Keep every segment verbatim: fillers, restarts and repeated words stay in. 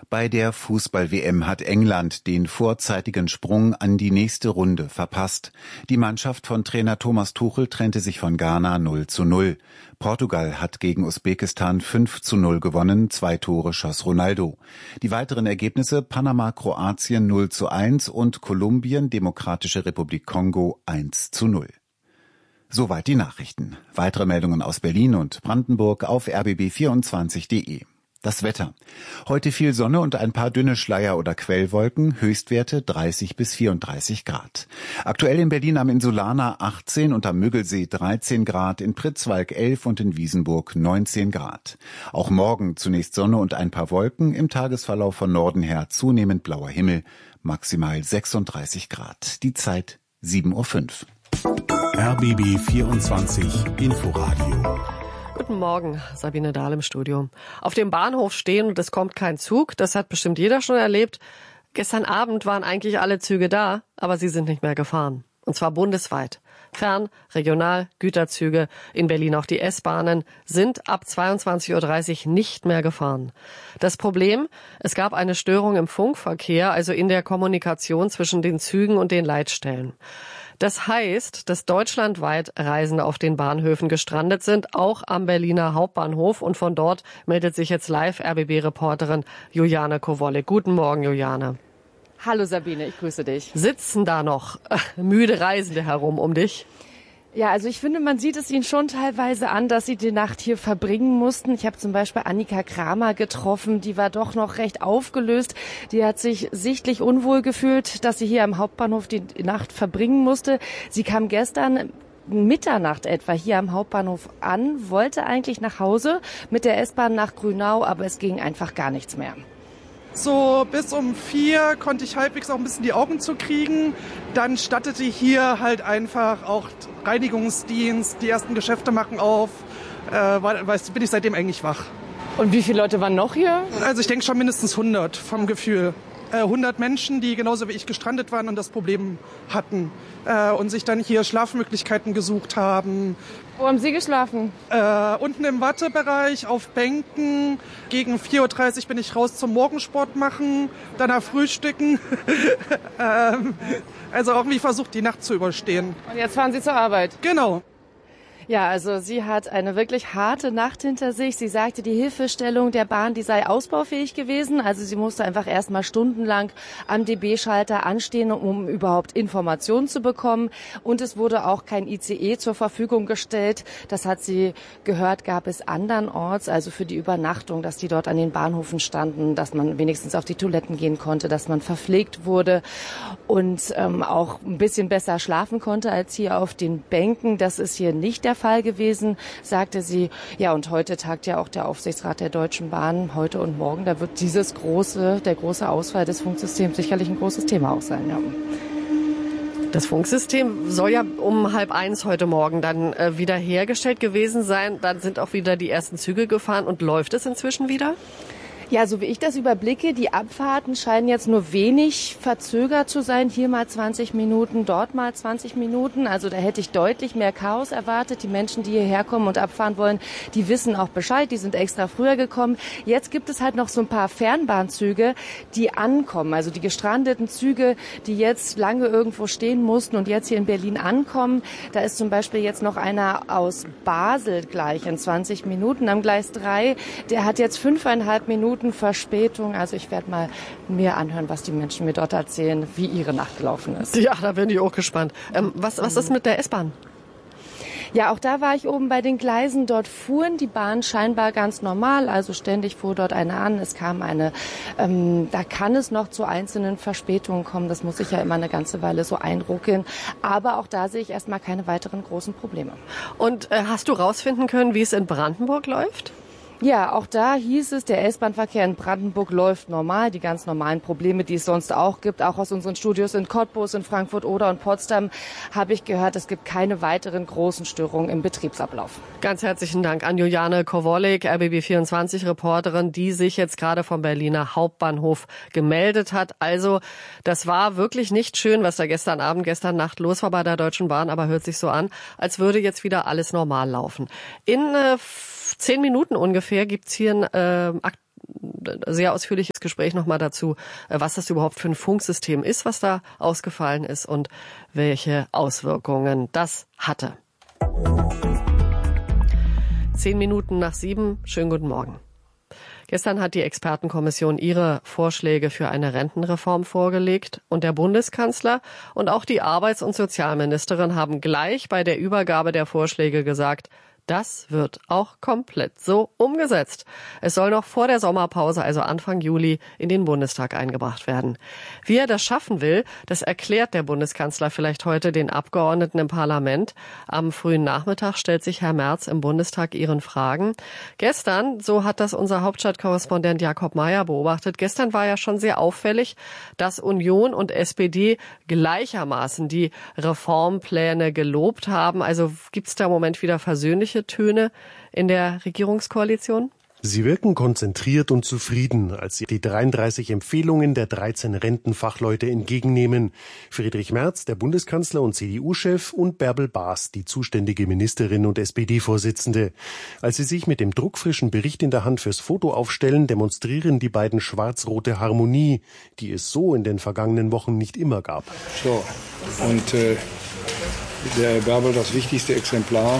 Bei der Fußball-W M hat England den vorzeitigen Sprung an die nächste Runde verpasst. Die Mannschaft von Trainer Thomas Tuchel trennte sich von Ghana null zu null. Portugal hat gegen Usbekistan fünf zu null gewonnen, zwei Tore schoss Ronaldo. Die weiteren Ergebnisse: Panama, Kroatien null zu eins und Kolumbien, Demokratische Republik Kongo eins zu null. Soweit die Nachrichten. Weitere Meldungen aus Berlin und Brandenburg auf r b b vierundzwanzig punkt de. Das Wetter. Heute viel Sonne und ein paar dünne Schleier- oder Quellwolken, Höchstwerte dreißig bis vierunddreißig Grad. Aktuell in Berlin am Insulaner achtzehn und am Müggelsee dreizehn Grad, in Pritzwalk elf und in Wiesenburg neunzehn Grad. Auch morgen zunächst Sonne und ein paar Wolken, im Tagesverlauf von Norden her zunehmend blauer Himmel, maximal sechsunddreißig Grad. Die Zeit sieben Uhr fünf. R B B vierundzwanzig Inforadio. Guten Morgen, Sabine Dahl im Studio. Auf dem Bahnhof stehen und es kommt kein Zug, das hat bestimmt jeder schon erlebt. Gestern Abend waren eigentlich alle Züge da, aber sie sind nicht mehr gefahren. Und zwar bundesweit. Fern-, Regional-, Güterzüge, in Berlin auch die S-Bahnen, sind ab zweiundzwanzig Uhr dreißig nicht mehr gefahren. Das Problem? Es gab eine Störung im Funkverkehr, also in der Kommunikation zwischen den Zügen und den Leitstellen. Das heißt, dass deutschlandweit Reisende auf den Bahnhöfen gestrandet sind, auch am Berliner Hauptbahnhof. Und von dort meldet sich jetzt live R B B-Reporterin Juliane Kowolek. Guten Morgen, Juliane. Hallo Sabine, ich grüße dich. Sitzen da noch äh, müde Reisende herum um dich? Ja, also ich finde, man sieht es ihnen schon teilweise an, dass sie die Nacht hier verbringen mussten. Ich habe zum Beispiel Annika Kramer getroffen, die war doch noch recht aufgelöst. Die hat sich sichtlich unwohl gefühlt, dass sie hier am Hauptbahnhof die Nacht verbringen musste. Sie kam gestern Mitternacht etwa hier am Hauptbahnhof an, wollte eigentlich nach Hause mit der S-Bahn nach Grünau, aber es ging einfach gar nichts mehr. So bis um vier konnte ich halbwegs auch ein bisschen die Augen zukriegen. Dann stattete hier halt einfach auch Reinigungsdienst, die ersten Geschäfte machen auf. Äh, weißt, bin ich seitdem eigentlich wach. Und wie viele Leute waren noch hier? Also ich denke schon mindestens hundert vom Gefühl. Äh, hundert Menschen, die genauso wie ich gestrandet waren und das Problem hatten. Äh, und sich dann hier Schlafmöglichkeiten gesucht haben. Wo haben Sie geschlafen? Äh, unten im Wartebereich, auf Bänken. Gegen vier Uhr dreißig bin ich raus zum Morgensport machen, danach frühstücken. ähm, also irgendwie versucht, die Nacht zu überstehen. Und jetzt fahren Sie zur Arbeit? Genau. Ja, also sie hat eine wirklich harte Nacht hinter sich. Sie sagte, die Hilfestellung der Bahn, die sei ausbaufähig gewesen. Also sie musste einfach erst mal stundenlang am D B-Schalter anstehen, um überhaupt Informationen zu bekommen. Und es wurde auch kein I C E zur Verfügung gestellt. Das hat sie gehört, gab es andernorts, also für die Übernachtung, dass die dort an den Bahnhöfen standen, dass man wenigstens auf die Toiletten gehen konnte, dass man verpflegt wurde und ähm, auch ein bisschen besser schlafen konnte als hier auf den Bänken. Das ist hier nicht der Fall gewesen, sagte sie. Ja, und heute tagt ja auch der Aufsichtsrat der Deutschen Bahn, heute und morgen. Da wird dieses große, der große Ausfall des Funksystems sicherlich ein großes Thema auch sein. Ja. Das Funksystem soll ja um halb eins heute Morgen dann äh, wieder hergestellt gewesen sein. Dann sind auch wieder die ersten Züge gefahren. Und läuft es inzwischen wieder? Ja, so wie ich das überblicke, die Abfahrten scheinen jetzt nur wenig verzögert zu sein. Hier mal zwanzig Minuten, dort mal zwanzig Minuten. Also da hätte ich deutlich mehr Chaos erwartet. Die Menschen, die hierher kommen und abfahren wollen, die wissen auch Bescheid. Die sind extra früher gekommen. Jetzt gibt es halt noch so ein paar Fernbahnzüge, die ankommen. Also die gestrandeten Züge, die jetzt lange irgendwo stehen mussten und jetzt hier in Berlin ankommen. Da ist zum Beispiel jetzt noch einer aus Basel gleich in zwanzig Minuten am Gleis drei. Der hat jetzt fünfeinhalb Minuten Verspätung. Also ich werde mal mir anhören, was die Menschen mir dort erzählen, wie ihre Nacht gelaufen ist. Ja, da bin ich auch gespannt. Ähm, was, was ist mit der S-Bahn? Ja, auch da war ich oben bei den Gleisen. Dort fuhren die Bahn scheinbar ganz normal. Also ständig fuhr dort eine an. Es kam eine, ähm, da kann es noch zu einzelnen Verspätungen kommen. Das muss sich ja immer eine ganze Weile so einruckeln. Aber auch da sehe ich erstmal keine weiteren großen Probleme. Und äh, hast du rausfinden können, wie es in Brandenburg läuft? Ja, auch da hieß es, der S-Bahn-Verkehr in Brandenburg läuft normal. Die ganz normalen Probleme, die es sonst auch gibt, auch aus unseren Studios in Cottbus, in Frankfurt oder in Potsdam, habe ich gehört, es gibt keine weiteren großen Störungen im Betriebsablauf. Ganz herzlichen Dank an Juliane Kowolek, R B B vierundzwanzig Reporterin, die sich jetzt gerade vom Berliner Hauptbahnhof gemeldet hat. Also, das war wirklich nicht schön, was da gestern Abend, gestern Nacht los war bei der Deutschen Bahn, aber hört sich so an, als würde jetzt wieder alles normal laufen. In äh, zehn Minuten ungefähr gibt's hier ein äh, sehr ausführliches Gespräch nochmal dazu, was das überhaupt für ein Funksystem ist, was da ausgefallen ist und welche Auswirkungen das hatte. Zehn Minuten nach sieben. Schönen guten Morgen. Gestern hat die Expertenkommission ihre Vorschläge für eine Rentenreform vorgelegt und der Bundeskanzler und auch die Arbeits- und Sozialministerin haben gleich bei der Übergabe der Vorschläge gesagt, das wird auch komplett so umgesetzt. Es soll noch vor der Sommerpause, also Anfang Juli, in den Bundestag eingebracht werden. Wie er das schaffen will, das erklärt der Bundeskanzler vielleicht heute den Abgeordneten im Parlament. Am frühen Nachmittag stellt sich Herr Merz im Bundestag ihren Fragen. Gestern, so hat das unser Hauptstadtkorrespondent Jakob Mayer beobachtet, gestern war ja schon sehr auffällig, dass Union und S P D gleichermaßen die Reformpläne gelobt haben. Also gibt es da im Moment wieder versöhnliche Töne in der Regierungskoalition? Sie wirken konzentriert und zufrieden, als sie die dreiunddreißig Empfehlungen der dreizehn Rentenfachleute entgegennehmen. Friedrich Merz, der Bundeskanzler und C D U-Chef, und Bärbel Baas, die zuständige Ministerin und S P D-Vorsitzende. Als sie sich mit dem druckfrischen Bericht in der Hand fürs Foto aufstellen, demonstrieren die beiden schwarz-rote Harmonie, die es so in den vergangenen Wochen nicht immer gab. So, und äh, der Bärbel, das wichtigste Exemplar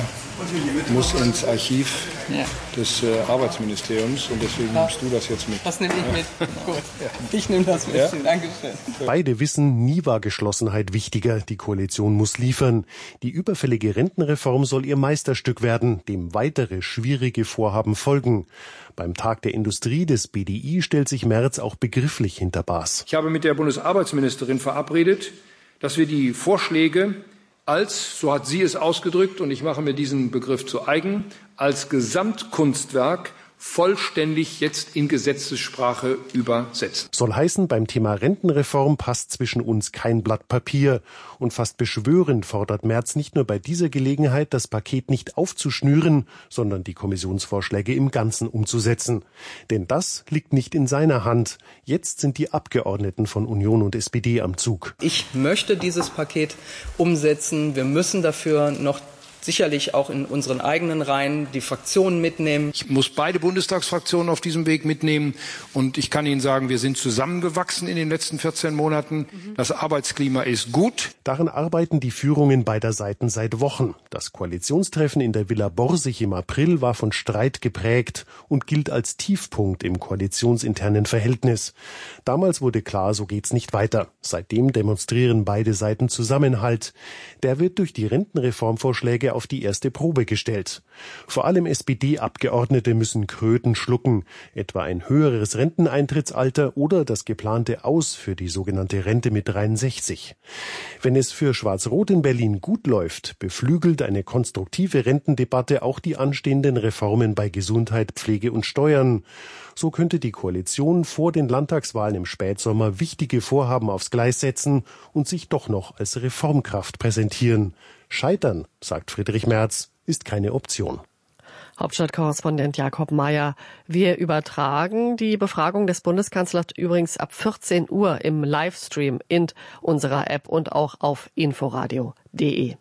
muss ins Archiv ja. des äh, Arbeitsministeriums und deswegen nimmst du das jetzt mit. Das nehme ich ja. mit. Gut. Ja. Ich nehme das mit. Ja? Dankeschön. Beide wissen, nie war Geschlossenheit wichtiger. Die Koalition muss liefern. Die überfällige Rentenreform soll ihr Meisterstück werden, dem weitere schwierige Vorhaben folgen. Beim Tag der Industrie des B D I stellt sich Merz auch begrifflich hinter Baas. Ich habe mit der Bundesarbeitsministerin verabredet, dass wir die Vorschläge als, so hat sie es ausgedrückt, und ich mache mir diesen Begriff zu eigen, als Gesamtkunstwerk vollständig jetzt in Gesetzessprache übersetzen. Soll heißen, beim Thema Rentenreform passt zwischen uns kein Blatt Papier. Und fast beschwörend fordert Merz nicht nur bei dieser Gelegenheit, das Paket nicht aufzuschnüren, sondern die Kommissionsvorschläge im Ganzen umzusetzen. Denn das liegt nicht in seiner Hand. Jetzt sind die Abgeordneten von Union und S P D am Zug. Ich möchte dieses Paket umsetzen. Wir müssen dafür noch sicherlich auch in unseren eigenen Reihen die Fraktionen mitnehmen. Ich muss beide Bundestagsfraktionen auf diesem Weg mitnehmen. Und ich kann Ihnen sagen, wir sind zusammengewachsen in den letzten vierzehn Monaten. Das Arbeitsklima ist gut. Daran arbeiten die Führungen beider Seiten seit Wochen. Das Koalitionstreffen in der Villa Borsig im April war von Streit geprägt und gilt als Tiefpunkt im koalitionsinternen Verhältnis. Damals wurde klar, so geht's nicht weiter. Seitdem demonstrieren beide Seiten Zusammenhalt. Der wird durch die Rentenreformvorschläge auf die erste Probe gestellt. Vor allem S P D-Abgeordnete müssen Kröten schlucken, etwa ein höheres Renteneintrittsalter oder das geplante Aus für die sogenannte Rente mit dreiundsechzig. Wenn es für Schwarz-Rot in Berlin gut läuft, beflügelt eine konstruktive Rentendebatte auch die anstehenden Reformen bei Gesundheit, Pflege und Steuern. So könnte die Koalition vor den Landtagswahlen im Spätsommer wichtige Vorhaben aufs Gleis setzen und sich doch noch als Reformkraft präsentieren. Scheitern, sagt Friedrich Merz, ist keine Option. Hauptstadtkorrespondent Jakob Mayer. Wir übertragen die Befragung des Bundeskanzlers übrigens ab vierzehn Uhr im Livestream in unserer App und auch auf inforadio punkt de.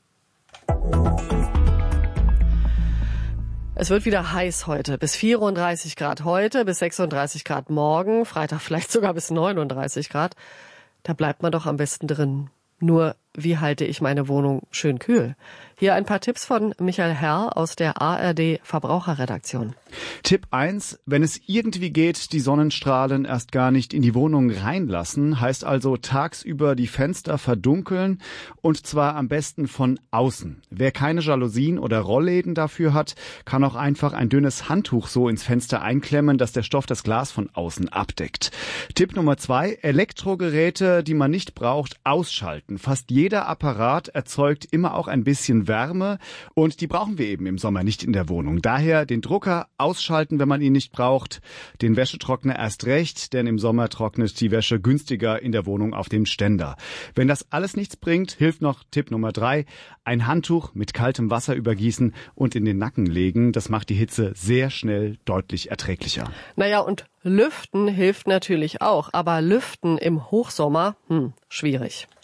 Es wird wieder heiß heute. Bis vierunddreißig Grad heute, bis sechsunddreißig Grad morgen, Freitag vielleicht sogar bis neununddreißig Grad. Da bleibt man doch am besten drin. Nur, wie halte ich meine Wohnung schön kühl? Hier ein paar Tipps von Michael Herr aus der A R D Verbraucherredaktion. Tipp eins, wenn es irgendwie geht, die Sonnenstrahlen erst gar nicht in die Wohnung reinlassen, heißt also tagsüber die Fenster verdunkeln und zwar am besten von außen. Wer keine Jalousien oder Rollläden dafür hat, kann auch einfach ein dünnes Handtuch so ins Fenster einklemmen, dass der Stoff das Glas von außen abdeckt. Tipp Nummer zwei, Elektrogeräte, die man nicht braucht, ausschalten. Fast jeder Apparat erzeugt immer auch ein bisschen Wärme und die brauchen wir eben im Sommer nicht in der Wohnung. Daher den Drucker ausschalten, wenn man ihn nicht braucht, den Wäschetrockner erst recht, denn im Sommer trocknet die Wäsche günstiger in der Wohnung auf dem Ständer. Wenn das alles nichts bringt, hilft noch Tipp Nummer drei, ein Handtuch mit kaltem Wasser übergießen und in den Nacken legen. Das macht die Hitze sehr schnell deutlich erträglicher. Naja, und Lüften hilft natürlich auch, aber Lüften im Hochsommer, hm, schwierig.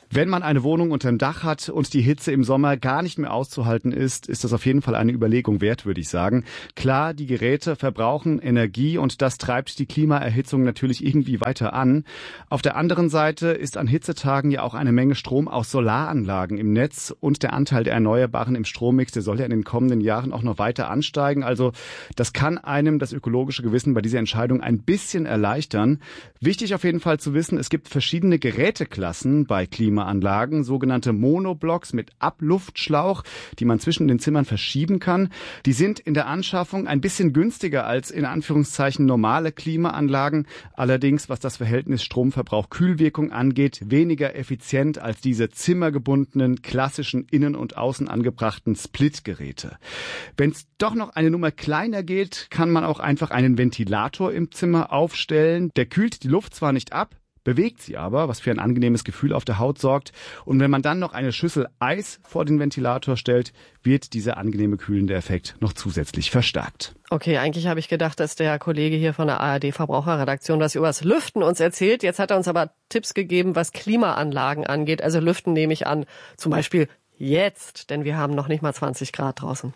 Wenn man eine Wohnung unterm Dach hat und die Hitze im Sommer gar nicht mehr auszuhalten ist, ist das auf jeden Fall eine Überlegung wert, würde ich sagen. Klar, die Geräte verbrauchen Energie und das treibt die Klimaerhitzung natürlich irgendwie weiter an. Auf der anderen Seite ist an Hitzetagen ja auch eine Menge Strom aus Solaranlagen im Netz und der Anteil der Erneuerbaren im Strommix, der soll ja in den kommenden Jahren auch noch weiter ansteigen. Also das kann einem das ökologische Gewissen bei dieser Entscheidung ein bisschen erleichtern. Wichtig auf jeden Fall zu wissen, es gibt verschiedene Geräteklassen bei Klimaanlagen. Anlagen, sogenannte Monoblocks mit Abluftschlauch, die man zwischen den Zimmern verschieben kann. Die sind in der Anschaffung ein bisschen günstiger als in Anführungszeichen normale Klimaanlagen. Allerdings, was das Verhältnis Stromverbrauch-Kühlwirkung angeht, weniger effizient als diese zimmergebundenen, klassischen innen und außen angebrachten Split-Geräte. Wenn es doch noch eine Nummer kleiner geht, kann man auch einfach einen Ventilator im Zimmer aufstellen. Der kühlt die Luft zwar nicht ab, bewegt sie aber, was für ein angenehmes Gefühl auf der Haut sorgt. Und wenn man dann noch eine Schüssel Eis vor den Ventilator stellt, wird dieser angenehme kühlende Effekt noch zusätzlich verstärkt. Okay, eigentlich habe ich gedacht, dass der Kollege hier von der A R D-Verbraucherredaktion was übers Lüften uns erzählt. Jetzt hat er uns aber Tipps gegeben, was Klimaanlagen angeht. Also Lüften nehme ich an, zum Beispiel jetzt, denn wir haben noch nicht mal zwanzig Grad draußen.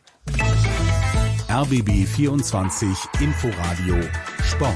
R B B vierundzwanzig Inforadio Sport.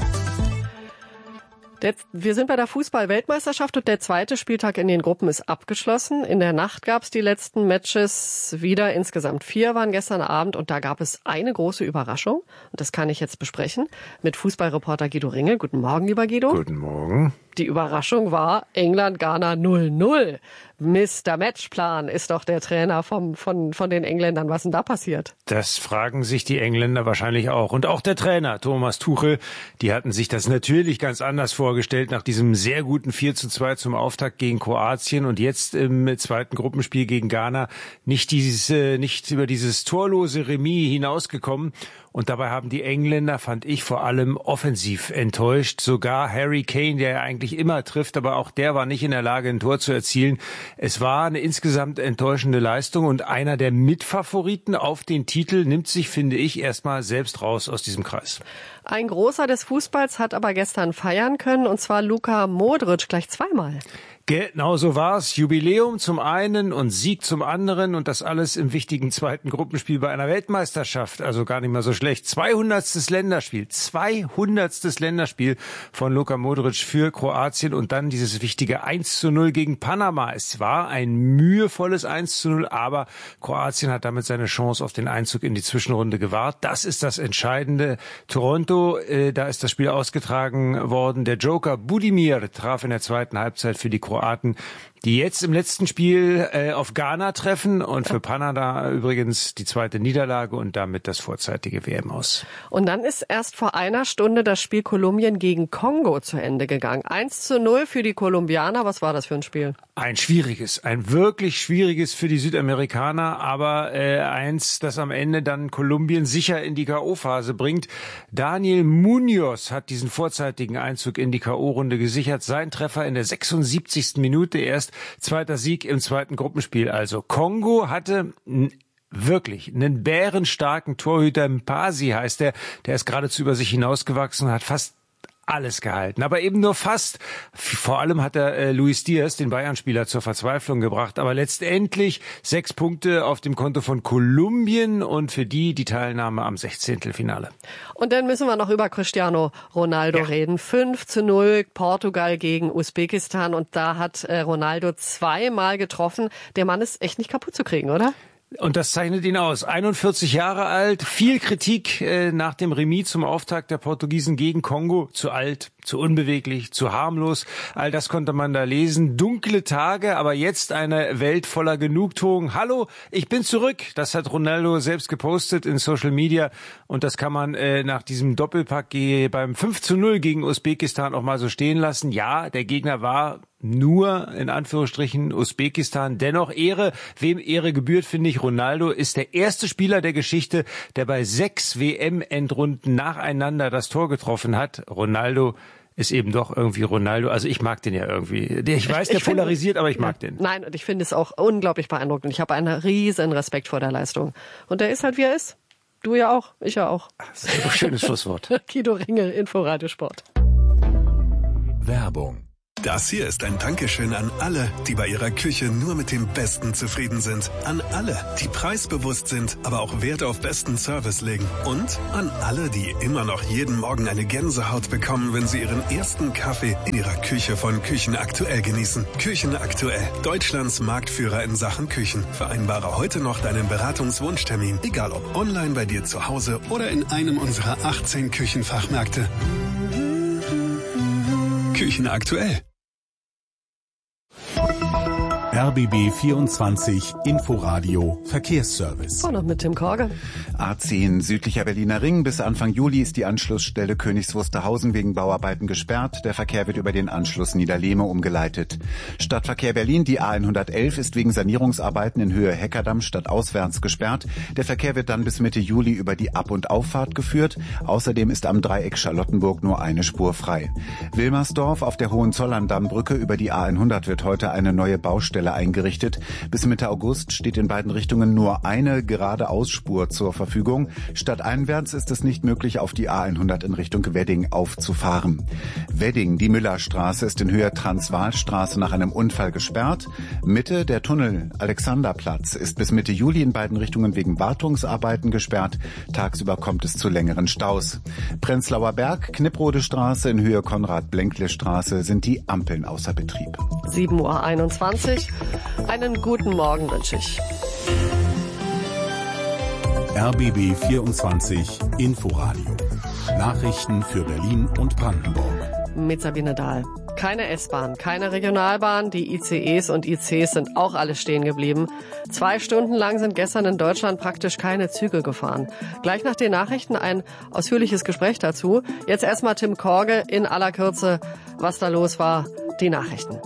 Der, wir sind bei der Fußball-Weltmeisterschaft und der zweite Spieltag in den Gruppen ist abgeschlossen. In der Nacht gab es die letzten Matches wieder. Insgesamt vier waren gestern Abend und da gab es eine große Überraschung. Und das kann ich jetzt besprechen mit Fußballreporter Guido Ringel. Guten Morgen, lieber Guido. Guten Morgen. Die Überraschung war England-Ghana null null. Mister Matchplan ist doch der Trainer vom, von, von den Engländern. Was ist denn da passiert? Das fragen sich die Engländer wahrscheinlich auch. Und auch der Trainer, Thomas Tuchel, die hatten sich das natürlich ganz anders vorgestellt nach diesem sehr guten vier zu zwei zum Auftakt gegen Kroatien und jetzt im zweiten Gruppenspiel gegen Ghana nicht dieses, nicht über dieses torlose Remis hinausgekommen. Und dabei haben die Engländer, fand ich, vor allem offensiv enttäuscht. Sogar Harry Kane, der ja eigentlich immer trifft, aber auch der war nicht in der Lage, ein Tor zu erzielen. Es war eine insgesamt enttäuschende Leistung und einer der Mitfavoriten auf den Titel nimmt sich, finde ich, erstmal selbst raus aus diesem Kreis. Ein Großer des Fußballs hat aber gestern feiern können, und zwar Luka Modric gleich zweimal. Genau so war's. Jubiläum zum einen und Sieg zum anderen und das alles im wichtigen zweiten Gruppenspiel bei einer Weltmeisterschaft. Also gar nicht mal so schlecht. zweihundertstes Länderspiel. zweihundertstes Länderspiel von Luka Modric für Kroatien und dann dieses wichtige eins zu null gegen Panama. Es war ein mühevolles eins zu null, aber Kroatien hat damit seine Chance auf den Einzug in die Zwischenrunde gewahrt. Das ist das Entscheidende. Toronto, äh, da ist das Spiel ausgetragen worden. Der Joker Budimir traf in der zweiten Halbzeit für die Kroaten. Kroaten, die jetzt im letzten Spiel äh, auf Ghana treffen und für Panama übrigens die zweite Niederlage und damit das vorzeitige W M-Aus. Und dann ist erst vor einer Stunde das Spiel Kolumbien gegen Kongo zu Ende gegangen. eins zu null für die Kolumbianer. Was war das für ein Spiel? Ein schwieriges, ein wirklich schwieriges für die Südamerikaner, aber äh, eins, das am Ende dann Kolumbien sicher in die K O-Phase bringt. Daniel Munoz hat diesen vorzeitigen Einzug in die K O-Runde gesichert. Sein Treffer in der sechsundsiebzigsten Minute erst. Zweiter Sieg im zweiten Gruppenspiel. Also Kongo hatte wirklich einen bärenstarken Torhüter, Mpasi heißt er, der ist geradezu über sich hinausgewachsen und hat fast alles gehalten, aber eben nur fast. Vor allem hat er äh, Luis Diaz, den Bayern-Spieler, zur Verzweiflung gebracht. Aber letztendlich sechs Punkte auf dem Konto von Kolumbien und für die die Teilnahme am Sechzehntelfinale. Und dann müssen wir noch über Cristiano Ronaldo ja. reden. fünf zu null Portugal gegen Usbekistan und da hat äh, Ronaldo zweimal getroffen. Der Mann ist echt nicht kaputt zu kriegen, oder? Und das zeichnet ihn aus. einundvierzig Jahre alt, viel Kritik äh, nach dem Remis zum Auftakt der Portugiesen gegen Kongo. Zu alt, zu unbeweglich, zu harmlos. All das konnte man da lesen. Dunkle Tage, aber jetzt eine Welt voller Genugtuung. Hallo, ich bin zurück. Das hat Ronaldo selbst gepostet in Social Media. Und das kann man äh, nach diesem Doppelpack beim fünf zu null gegen Usbekistan auch mal so stehen lassen. Ja, der Gegner war nur, in Anführungsstrichen, Usbekistan. Dennoch Ehre, wem Ehre gebührt, finde ich. Ronaldo ist der erste Spieler der Geschichte, der bei sechs W M-Endrunden nacheinander das Tor getroffen hat. Ronaldo ist eben doch irgendwie Ronaldo. Also ich mag den ja irgendwie. Ich weiß, der ich polarisiert, finde, aber ich mag ja, den. Nein, und ich finde es auch unglaublich beeindruckend. Ich habe einen riesen Respekt vor der Leistung. Und der ist halt, wie er ist. Du ja auch, ich ja auch. Das ist ein schönes Schlusswort. Guido Ringel, Inforadio Sport. Werbung. Das hier ist ein Dankeschön an alle, die bei ihrer Küche nur mit dem Besten zufrieden sind. An alle, die preisbewusst sind, aber auch Wert auf besten Service legen. Und an alle, die immer noch jeden Morgen eine Gänsehaut bekommen, wenn sie ihren ersten Kaffee in ihrer Küche von Küchen Aktuell genießen. Küchen Aktuell, Deutschlands Marktführer in Sachen Küchen. Vereinbare heute noch deinen Beratungswunschtermin, egal ob online bei dir zu Hause oder in einem unserer achtzehn Küchenfachmärkte. Küchen Aktuell. R B B vierundzwanzig Inforadio Verkehrsservice. Und noch mit Tim Korge. A zehn südlicher Berliner Ring. Bis Anfang Juli ist die Anschlussstelle Königs Wusterhausen wegen Bauarbeiten gesperrt. Der Verkehr wird über den Anschluss Niederlehme umgeleitet. Stadtverkehr Berlin, die A hundertelf, ist wegen Sanierungsarbeiten in Höhe Heckerdamm stadtauswärts gesperrt. Der Verkehr wird dann bis Mitte Juli über die Ab- und Auffahrt geführt. Außerdem ist am Dreieck Charlottenburg nur eine Spur frei. Wilmersdorf auf der Hohenzollern-Dammbrücke über die A hundert wird heute eine neue Baustelle eingerichtet. Bis Mitte August steht in beiden Richtungen nur eine geradeausspur zur Verfügung. Stadteinwärts ist es nicht möglich, auf die A hundert in Richtung Wedding aufzufahren. Wedding, die Müllerstraße, ist in Höhe Transvaalstraße nach einem Unfall gesperrt. Mitte der Tunnel Alexanderplatz ist bis Mitte Juli in beiden Richtungen wegen Wartungsarbeiten gesperrt. Tagsüber kommt es zu längeren Staus. Prenzlauer Berg, Knipprode Straße in Höhe Konrad-Blenkle-Straße sind die Ampeln außer Betrieb. sieben Uhr einundzwanzig. Einen guten Morgen wünsche ich. R B B vierundzwanzig Inforadio. Nachrichten für Berlin und Brandenburg. Mit Sabine Dahl. Keine S-Bahn, keine Regionalbahn, die I C Es und I Cs sind auch alle stehen geblieben. Zwei Stunden lang sind gestern in Deutschland praktisch keine Züge gefahren. Gleich nach den Nachrichten ein ausführliches Gespräch dazu. Jetzt erstmal Tim Korge in aller Kürze, was da los war. Die Nachrichten.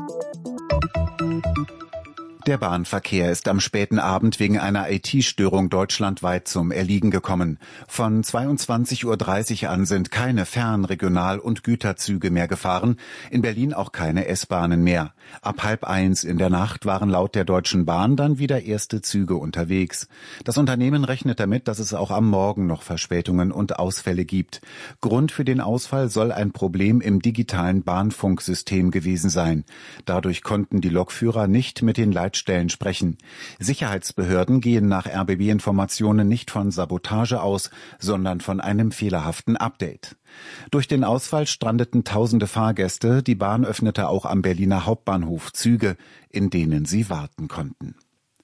Der Bahnverkehr ist am späten Abend wegen einer I T-Störung deutschlandweit zum Erliegen gekommen. Von zweiundzwanzig Uhr dreißig an sind keine Fern-, Regional- und Güterzüge mehr gefahren, in Berlin auch keine S-Bahnen mehr. Ab halb eins in der Nacht waren laut der Deutschen Bahn dann wieder erste Züge unterwegs. Das Unternehmen rechnet damit, dass es auch am Morgen noch Verspätungen und Ausfälle gibt. Grund für den Ausfall soll ein Problem im digitalen Bahnfunksystem gewesen sein. Dadurch konnten die Lokführer nicht mit den Leitstellen sprechen. Sicherheitsbehörden gehen nach R B B-Informationen nicht von Sabotage aus, sondern von einem fehlerhaften Update. Durch den Ausfall strandeten tausende Fahrgäste. Die Bahn öffnete auch am Berliner Hauptbahnhof Züge, in denen sie warten konnten.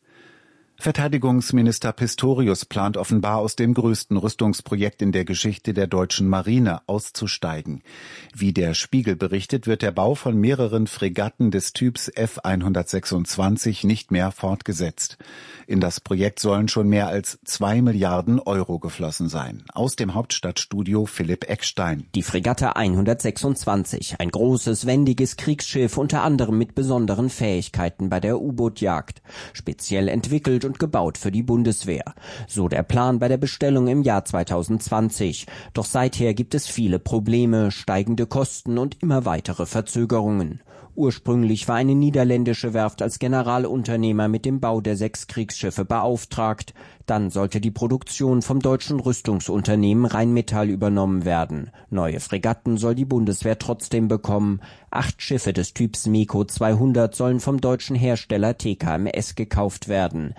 Verteidigungsminister Pistorius plant offenbar aus dem größten Rüstungsprojekt in der Geschichte der deutschen Marine auszusteigen. Wie der Spiegel berichtet, wird der Bau von mehreren Fregatten des Typs F hundertsechsundzwanzig nicht mehr fortgesetzt. In das Projekt sollen schon mehr als zwei Milliarden Euro geflossen sein. Aus dem Hauptstadtstudio Philipp Eckstein. Die Fregatte hundertsechsundzwanzig, ein großes, wendiges Kriegsschiff, unter anderem mit besonderen Fähigkeiten bei der U-Boot-Jagd. Speziell entwickelt und gebaut für die Bundeswehr. So der Plan bei der Bestellung im Jahr zweitausendzwanzig. Doch seither gibt es viele Probleme, steigende Kosten und immer weitere Verzögerungen. Ursprünglich war eine niederländische Werft als Generalunternehmer mit dem Bau der sechs Kriegsschiffe beauftragt. Dann sollte die Produktion vom deutschen Rüstungsunternehmen Rheinmetall übernommen werden. Neue Fregatten soll die Bundeswehr trotzdem bekommen. Acht Schiffe des Typs MEKO zweihundert sollen vom deutschen Hersteller T K M S gekauft werden.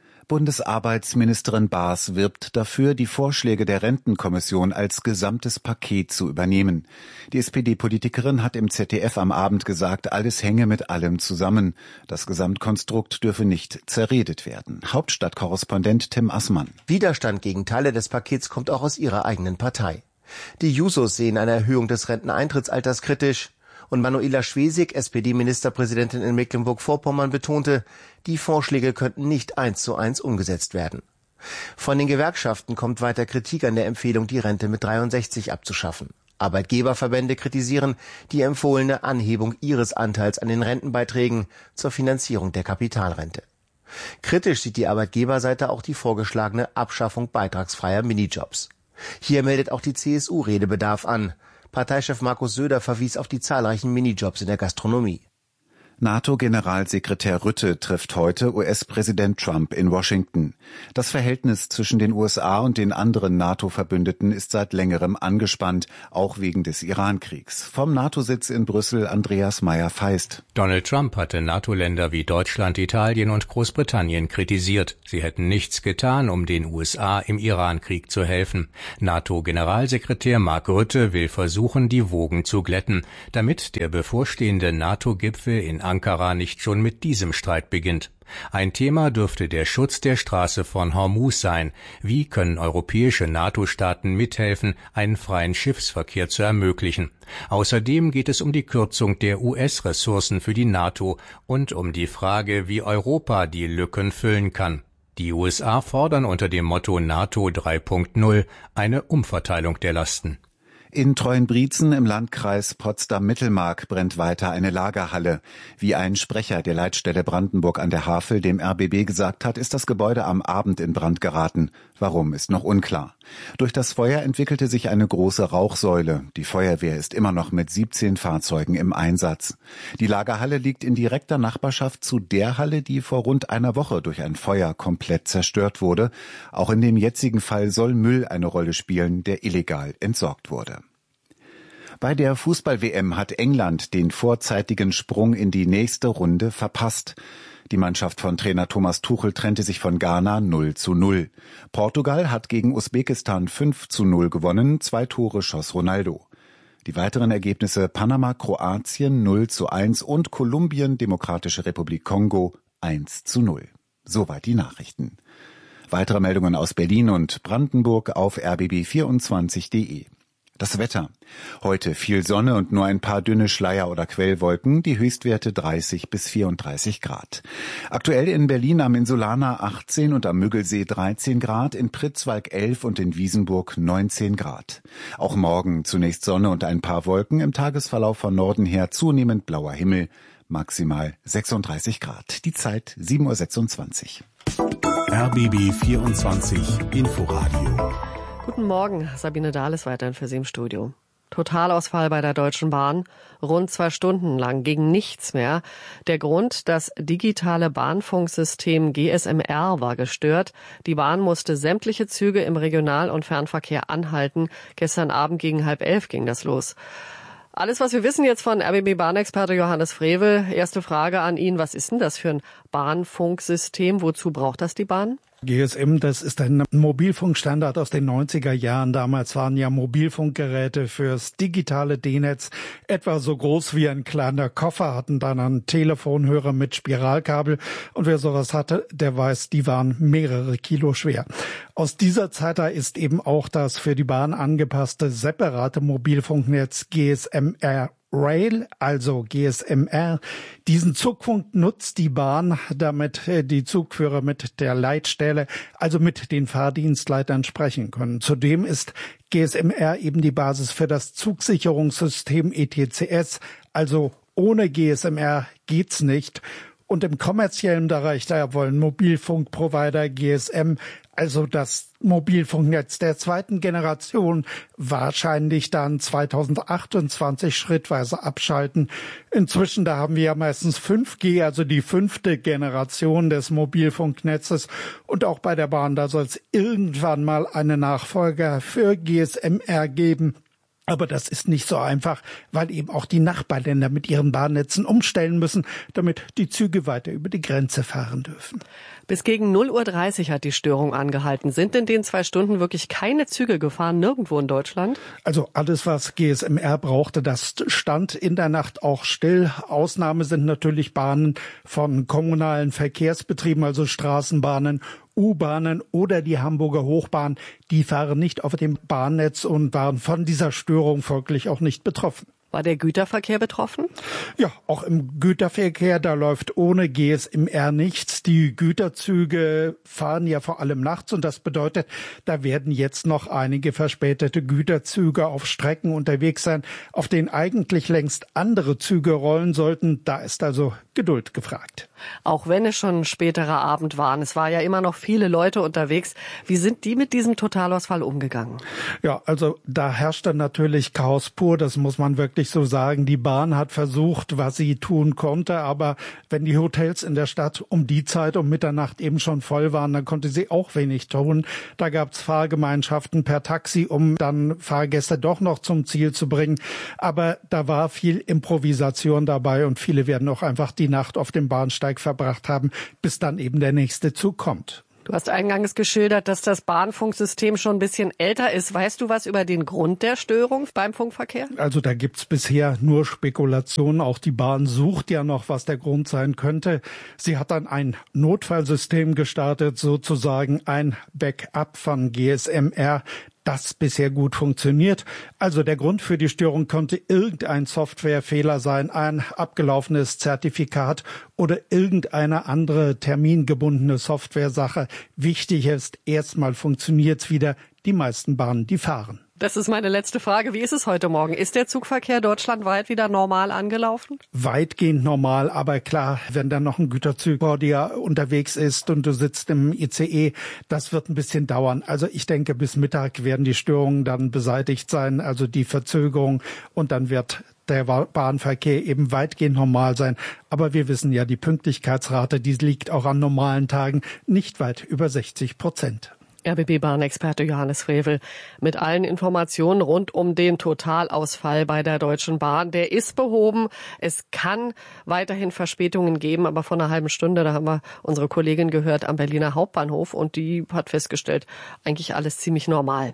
Bundesarbeitsministerin Baas wirbt dafür, die Vorschläge der Rentenkommission als gesamtes Paket zu übernehmen. Die S P D-Politikerin hat im Z D F am Abend gesagt, alles hänge mit allem zusammen. Das Gesamtkonstrukt dürfe nicht zerredet werden. Hauptstadtkorrespondent Tim Assmann. Widerstand gegen Teile des Pakets kommt auch aus ihrer eigenen Partei. Die Jusos sehen eine Erhöhung des Renteneintrittsalters kritisch. Und Manuela Schwesig, S P D-Ministerpräsidentin in Mecklenburg-Vorpommern, betonte, die Vorschläge könnten nicht eins zu eins umgesetzt werden. Von den Gewerkschaften kommt weiter Kritik an der Empfehlung, die Rente mit dreiundsechzig abzuschaffen. Arbeitgeberverbände kritisieren die empfohlene Anhebung ihres Anteils an den Rentenbeiträgen zur Finanzierung der Kapitalrente. Kritisch sieht die Arbeitgeberseite auch die vorgeschlagene Abschaffung beitragsfreier Minijobs. Hier meldet auch die C S U Redebedarf an. Parteichef Markus Söder verwies auf die zahlreichen Minijobs in der Gastronomie. NATO-Generalsekretär Rutte trifft heute U S-Präsident Trump in Washington. Das Verhältnis zwischen den U S A und den anderen NATO-Verbündeten ist seit längerem angespannt, auch wegen des Iran-Kriegs. Vom NATO-Sitz in Brüssel Andreas Meyer-Feist. Donald Trump hatte NATO-Länder wie Deutschland, Italien und Großbritannien kritisiert. Sie hätten nichts getan, um den U S A im Iran-Krieg zu helfen. NATO-Generalsekretär Mark Rutte will versuchen, die Wogen zu glätten, damit der bevorstehende NATO-Gipfel in Ankara nicht schon mit diesem Streit beginnt. Ein Thema dürfte der Schutz der Straße von Hormuz sein. Wie können europäische NATO-Staaten mithelfen, einen freien Schiffsverkehr zu ermöglichen? Außerdem geht es um die Kürzung der U S-Ressourcen für die NATO und um die Frage, wie Europa die Lücken füllen kann. Die U S A fordern unter dem Motto NATO drei Punkt null eine Umverteilung der Lasten. In Treuenbrietzen im Landkreis Potsdam-Mittelmark brennt weiter eine Lagerhalle. Wie ein Sprecher der Leitstelle Brandenburg an der Havel dem R B B gesagt hat, ist das Gebäude am Abend in Brand geraten. Warum, ist noch unklar. Durch das Feuer entwickelte sich eine große Rauchsäule. Die Feuerwehr ist immer noch mit siebzehn Fahrzeugen im Einsatz. Die Lagerhalle liegt in direkter Nachbarschaft zu der Halle, die vor rund einer Woche durch ein Feuer komplett zerstört wurde. Auch in dem jetzigen Fall soll Müll eine Rolle spielen, der illegal entsorgt wurde. Bei der Fußball-W M hat England den vorzeitigen Sprung in die nächste Runde verpasst. Die Mannschaft von Trainer Thomas Tuchel trennte sich von Ghana null zu null. Portugal hat gegen Usbekistan fünf zu null gewonnen, zwei Tore schoss Ronaldo. Die weiteren Ergebnisse: Panama, Kroatien null zu eins und Kolumbien, Demokratische Republik Kongo eins zu null. Soweit die Nachrichten. Weitere Meldungen aus Berlin und Brandenburg auf r b b vierundzwanzig punkt de. Das Wetter. Heute viel Sonne und nur ein paar dünne Schleier- oder Quellwolken, die Höchstwerte dreißig bis vierunddreißig Grad. Aktuell in Berlin am Insulaner achtzehn und am Müggelsee dreizehn Grad, in Pritzwalk elf und in Wiesenburg neunzehn Grad. Auch morgen zunächst Sonne und ein paar Wolken, im Tagesverlauf von Norden her zunehmend blauer Himmel, maximal sechsunddreißig Grad. Die Zeit sieben Uhr sechsundzwanzig. R B B vierundzwanzig Inforadio. Guten Morgen, Sabine Dahl ist weiterhin für Sie im Studio. Totalausfall bei der Deutschen Bahn, rund zwei Stunden lang ging nichts mehr. Der Grund, das digitale Bahnfunksystem G S M R war gestört. Die Bahn musste sämtliche Züge im Regional- und Fernverkehr anhalten. Gestern Abend gegen halb elf ging das los. Alles, was wir wissen jetzt von R B B-Bahnexperte Johannes Frevel. Erste Frage an ihn, was ist denn das für ein Bahnfunksystem? Wozu braucht das die Bahn? G S M, das ist ein Mobilfunkstandard aus den neunziger Jahren. Damals waren ja Mobilfunkgeräte fürs digitale D-Netz etwa so groß wie ein kleiner Koffer, hatten dann einen Telefonhörer mit Spiralkabel. Und wer sowas hatte, der weiß, die waren mehrere Kilo schwer. Aus dieser Zeit da ist eben auch das für die Bahn angepasste separate Mobilfunknetz G S M R Rail, also G S M R. Diesen Zugfunk nutzt die Bahn, damit die Zugführer mit der Leitstelle, also mit den Fahrdienstleitern sprechen können. Zudem ist G S M R eben die Basis für das Zugsicherungssystem E T C S, also ohne G S M R geht's nicht. Und im kommerziellen Bereich, da wollen Mobilfunkprovider G S M, also das Mobilfunknetz der zweiten Generation, wahrscheinlich dann zweitausendachtundzwanzig schrittweise abschalten. Inzwischen, da haben wir ja meistens fünf G, also die fünfte Generation des Mobilfunknetzes. Und auch bei der Bahn, da soll es irgendwann mal einen Nachfolger für G S M R geben. Aber das ist nicht so einfach, weil eben auch die Nachbarländer mit ihren Bahnnetzen umstellen müssen, damit die Züge weiter über die Grenze fahren dürfen. Bis gegen null Uhr dreißig hat die Störung angehalten. Sind in den zwei Stunden wirklich keine Züge gefahren, nirgendwo in Deutschland? Also alles, was G S M R brauchte, das stand in der Nacht auch still. Ausnahme sind natürlich Bahnen von kommunalen Verkehrsbetrieben, also Straßenbahnen, U-Bahnen oder die Hamburger Hochbahn. Die fahren nicht auf dem Bahnnetz und waren von dieser Störung folglich auch nicht betroffen. War der Güterverkehr betroffen? Ja, auch im Güterverkehr, da läuft ohne G S M R nichts. Die Güterzüge fahren ja vor allem nachts und das bedeutet, da werden jetzt noch einige verspätete Güterzüge auf Strecken unterwegs sein, auf denen eigentlich längst andere Züge rollen sollten. Da ist also Geduld gefragt. Auch wenn es schon ein späterer Abend war. Es war ja immer noch viele Leute unterwegs. Wie sind die mit diesem Totalausfall umgegangen? Ja, also da herrschte natürlich Chaos pur, das muss man wirklich so sagen. Die Bahn hat versucht, was sie tun konnte, aber wenn die Hotels in der Stadt um die Zeit, um Mitternacht eben schon voll waren, dann konnte sie auch wenig tun. Da gab es Fahrgemeinschaften per Taxi, um dann Fahrgäste doch noch zum Ziel zu bringen. Aber da war viel Improvisation dabei und viele werden auch einfach die Nacht auf dem Bahnsteig verbracht haben, bis dann eben der nächste Zug kommt. Du hast eingangs geschildert, dass das Bahnfunksystem schon ein bisschen älter ist. Weißt du was über den Grund der Störung beim Funkverkehr? Also da gibt's bisher nur Spekulationen. Auch die Bahn sucht ja noch, was der Grund sein könnte. Sie hat dann ein Notfallsystem gestartet, sozusagen ein Backup von G S M R, das bisher gut funktioniert. Also der Grund für die Störung könnte irgendein Softwarefehler sein, ein abgelaufenes Zertifikat oder irgendeine andere termingebundene Softwaresache. Wichtig ist, erstmal funktioniert's wieder. Die meisten Bahnen, die fahren. Das ist meine letzte Frage. Wie ist es heute Morgen? Ist der Zugverkehr deutschlandweit wieder normal angelaufen? Weitgehend normal, aber klar, wenn dann noch ein Güterzug vor dir unterwegs ist und du sitzt im I C E, das wird ein bisschen dauern. Also ich denke, bis Mittag werden die Störungen dann beseitigt sein, also die Verzögerung, und dann wird der Bahnverkehr eben weitgehend normal sein. Aber wir wissen ja, die Pünktlichkeitsrate, die liegt auch an normalen Tagen nicht weit über sechzig Prozent. R B B-Bahnexperte Johannes Frevel mit allen Informationen rund um den Totalausfall bei der Deutschen Bahn. Der ist behoben. Es kann weiterhin Verspätungen geben, aber vor einer halben Stunde, da haben wir unsere Kollegin gehört am Berliner Hauptbahnhof und die hat festgestellt, eigentlich alles ziemlich normal.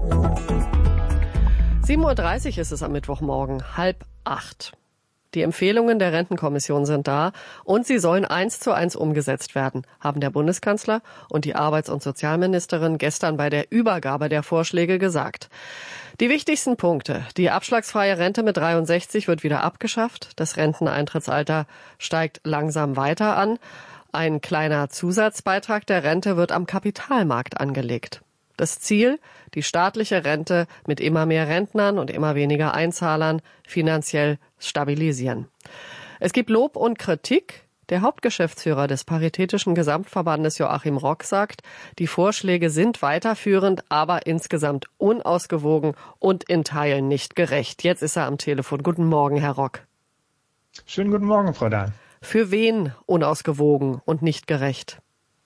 sieben Uhr dreißig ist es am Mittwochmorgen, halb acht. Die Empfehlungen der Rentenkommission sind da und sie sollen eins zu eins umgesetzt werden, haben der Bundeskanzler und die Arbeits- und Sozialministerin gestern bei der Übergabe der Vorschläge gesagt. Die wichtigsten Punkte: Die abschlagsfreie Rente mit dreiundsechzig wird wieder abgeschafft, das Renteneintrittsalter steigt langsam weiter an, ein kleiner Zusatzbeitrag der Rente wird am Kapitalmarkt angelegt. Das Ziel, die staatliche Rente mit immer mehr Rentnern und immer weniger Einzahlern finanziell stabilisieren. Es gibt Lob und Kritik. Der Hauptgeschäftsführer des Paritätischen Gesamtverbandes Joachim Rock sagt, die Vorschläge sind weiterführend, aber insgesamt unausgewogen und in Teilen nicht gerecht. Jetzt ist er am Telefon. Guten Morgen, Herr Rock. Schönen guten Morgen, Frau Dahl. Für wen unausgewogen und nicht gerecht?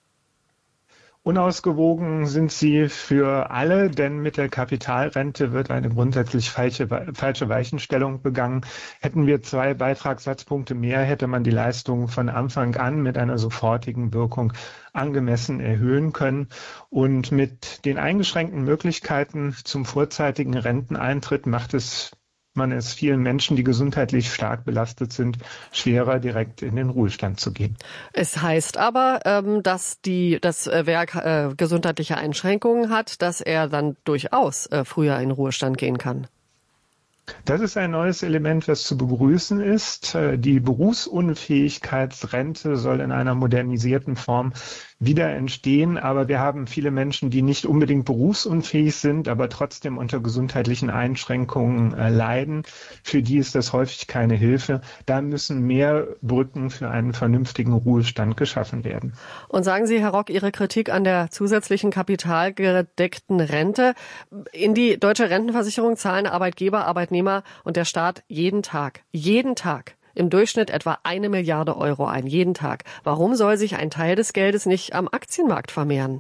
Unausgewogen sind sie für alle, denn mit der Kapitalrente wird eine grundsätzlich falsche, falsche Weichenstellung begangen. Hätten wir zwei Beitragssatzpunkte mehr, hätte man die Leistung von Anfang an mit einer sofortigen Wirkung angemessen erhöhen können. Und mit den eingeschränkten Möglichkeiten zum vorzeitigen Renteneintritt macht es man es vielen Menschen, die gesundheitlich stark belastet sind, schwerer, direkt in den Ruhestand zu gehen. Es heißt aber, dass die, das Werk äh, gesundheitliche Einschränkungen hat, dass er dann durchaus äh, früher in den Ruhestand gehen kann. Das ist ein neues Element, was zu begrüßen ist. Die Berufsunfähigkeitsrente soll in einer modernisierten Form wieder entstehen, aber wir haben viele Menschen, die nicht unbedingt berufsunfähig sind, aber trotzdem unter gesundheitlichen Einschränkungen äh, leiden. Für die ist das häufig keine Hilfe. Da müssen mehr Brücken für einen vernünftigen Ruhestand geschaffen werden. Und sagen Sie, Herr Rock, Ihre Kritik an der zusätzlichen kapitalgedeckten Rente. In die deutsche Rentenversicherung zahlen Arbeitgeber, Arbeitnehmer und der Staat jeden Tag, jeden Tag im Durchschnitt etwa eine Milliarde Euro ein, jeden Tag. Warum soll sich ein Teil des Geldes nicht am Aktienmarkt vermehren?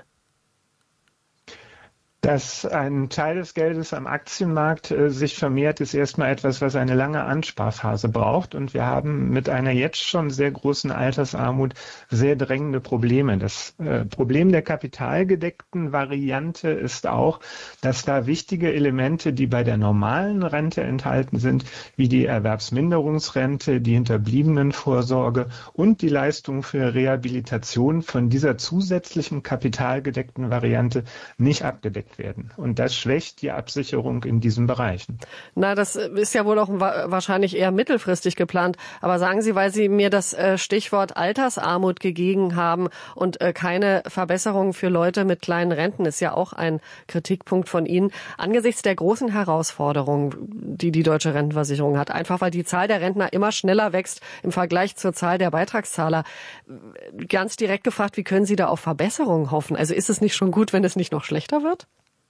Dass ein Teil des Geldes am Aktienmarkt äh, sich vermehrt, ist erstmal etwas, was eine lange Ansparphase braucht. Und wir haben mit einer jetzt schon sehr großen Altersarmut sehr drängende Probleme. Das äh, Problem der kapitalgedeckten Variante ist auch, dass da wichtige Elemente, die bei der normalen Rente enthalten sind, wie die Erwerbsminderungsrente, die Hinterbliebenenvorsorge und die Leistung für Rehabilitation von dieser zusätzlichen kapitalgedeckten Variante nicht abgedeckt gestärkt werden. Und das schwächt die Absicherung in diesen Bereichen. Na, das ist ja wohl auch wahrscheinlich eher mittelfristig geplant. Aber sagen Sie, weil Sie mir das Stichwort Altersarmut gegeben haben und keine Verbesserung für Leute mit kleinen Renten ist ja auch ein Kritikpunkt von Ihnen. Angesichts der großen Herausforderungen, die die deutsche Rentenversicherung hat, einfach weil die Zahl der Rentner immer schneller wächst im Vergleich zur Zahl der Beitragszahler, ganz direkt gefragt, wie können Sie da auf Verbesserungen hoffen? Also ist es nicht schon gut, wenn es nicht noch schlechter wird?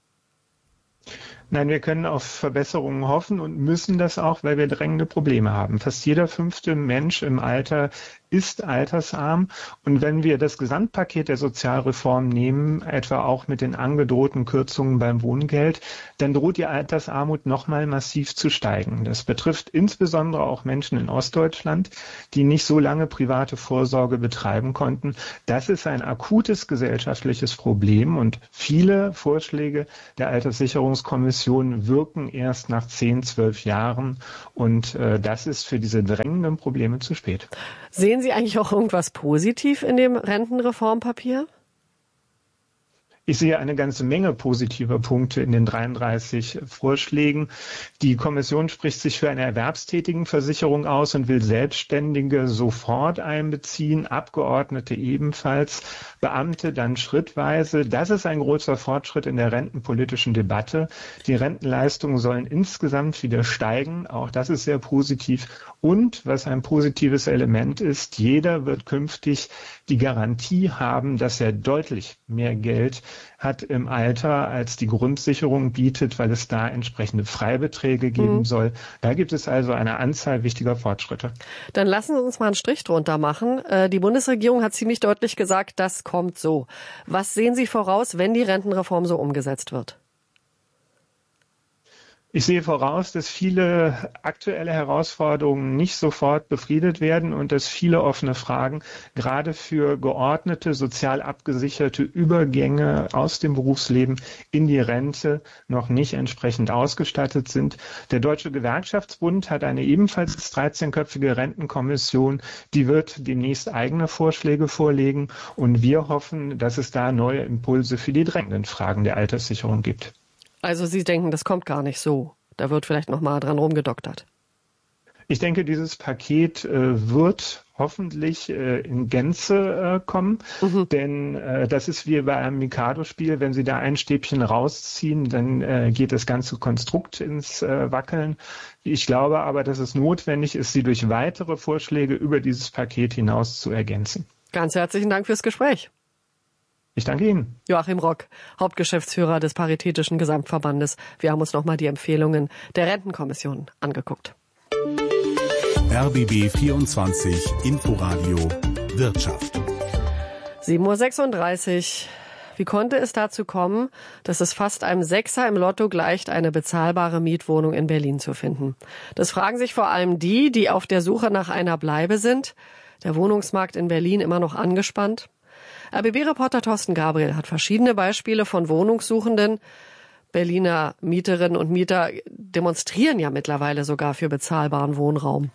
Nein, wir können auf Verbesserungen hoffen und müssen das auch, weil wir drängende Probleme haben. Fast jeder fünfte Mensch im Alter ist altersarm. Und wenn wir das Gesamtpaket der Sozialreform nehmen, etwa auch mit den angedrohten Kürzungen beim Wohngeld, dann droht die Altersarmut nochmal massiv zu steigen. Das betrifft insbesondere auch Menschen in Ostdeutschland, die nicht so lange private Vorsorge betreiben konnten. Das ist ein akutes gesellschaftliches Problem und viele Vorschläge der Alterssicherungskommission wirken erst nach zehn, zwölf Jahren. Und äh, das ist für diese drängenden Probleme zu spät. Sehen Sie eigentlich auch irgendwas positiv in dem Rentenreformpapier? Ich sehe eine ganze Menge positiver Punkte in den dreiunddreißig Vorschlägen. Die Kommission spricht sich für eine Erwerbstätigenversicherung aus und will Selbstständige sofort einbeziehen, Abgeordnete ebenfalls, Beamte dann schrittweise. Das ist ein großer Fortschritt in der rentenpolitischen Debatte. Die Rentenleistungen sollen insgesamt wieder steigen. Auch das ist sehr positiv. Und was ein positives Element ist, jeder wird künftig die Garantie haben, dass er deutlich mehr Geld hat im Alter, als die Grundsicherung bietet, weil es da entsprechende Freibeträge geben mhm. soll. Da gibt es also eine Anzahl wichtiger Fortschritte. Dann lassen Sie uns mal einen Strich drunter machen. Die Bundesregierung hat ziemlich deutlich gesagt, das kommt so. Was sehen Sie voraus, wenn die Rentenreform so umgesetzt wird? Ich sehe voraus, dass viele aktuelle Herausforderungen nicht sofort befriedet werden und dass viele offene Fragen gerade für geordnete, sozial abgesicherte Übergänge aus dem Berufsleben in die Rente noch nicht entsprechend ausgestattet sind. Der Deutsche Gewerkschaftsbund hat eine ebenfalls dreizehnköpfige Rentenkommission, die wird demnächst eigene Vorschläge vorlegen und wir hoffen, dass es da neue Impulse für die drängenden Fragen der Alterssicherung gibt. Also Sie denken, das kommt gar nicht so. Da wird vielleicht noch mal dran rumgedoktert. Ich denke, dieses Paket äh, wird hoffentlich äh, in Gänze äh, kommen, mhm. denn äh, das ist wie bei einem Mikado-Spiel. Wenn Sie da ein Stäbchen rausziehen, dann äh, geht das ganze Konstrukt ins äh, Wackeln. Ich glaube aber, dass es notwendig ist, sie durch weitere Vorschläge über dieses Paket hinaus zu ergänzen. Ganz herzlichen Dank fürs Gespräch. Ich danke Ihnen. Joachim Rock, Hauptgeschäftsführer des Paritätischen Gesamtverbandes. Wir haben uns nochmal die Empfehlungen der Rentenkommission angeguckt. R B B vierundzwanzig Inforadio Wirtschaft. sieben Uhr sechsunddreißig. Wie konnte es dazu kommen, dass es fast einem Sechser im Lotto gleicht, eine bezahlbare Mietwohnung in Berlin zu finden? Das fragen sich vor allem die, die auf der Suche nach einer Bleibe sind. Der Wohnungsmarkt in Berlin immer noch angespannt. R B B-Reporter Thorsten Gabriel hat verschiedene Beispiele von Wohnungssuchenden. Berliner Mieterinnen und Mieter demonstrieren ja mittlerweile sogar für bezahlbaren Wohnraum.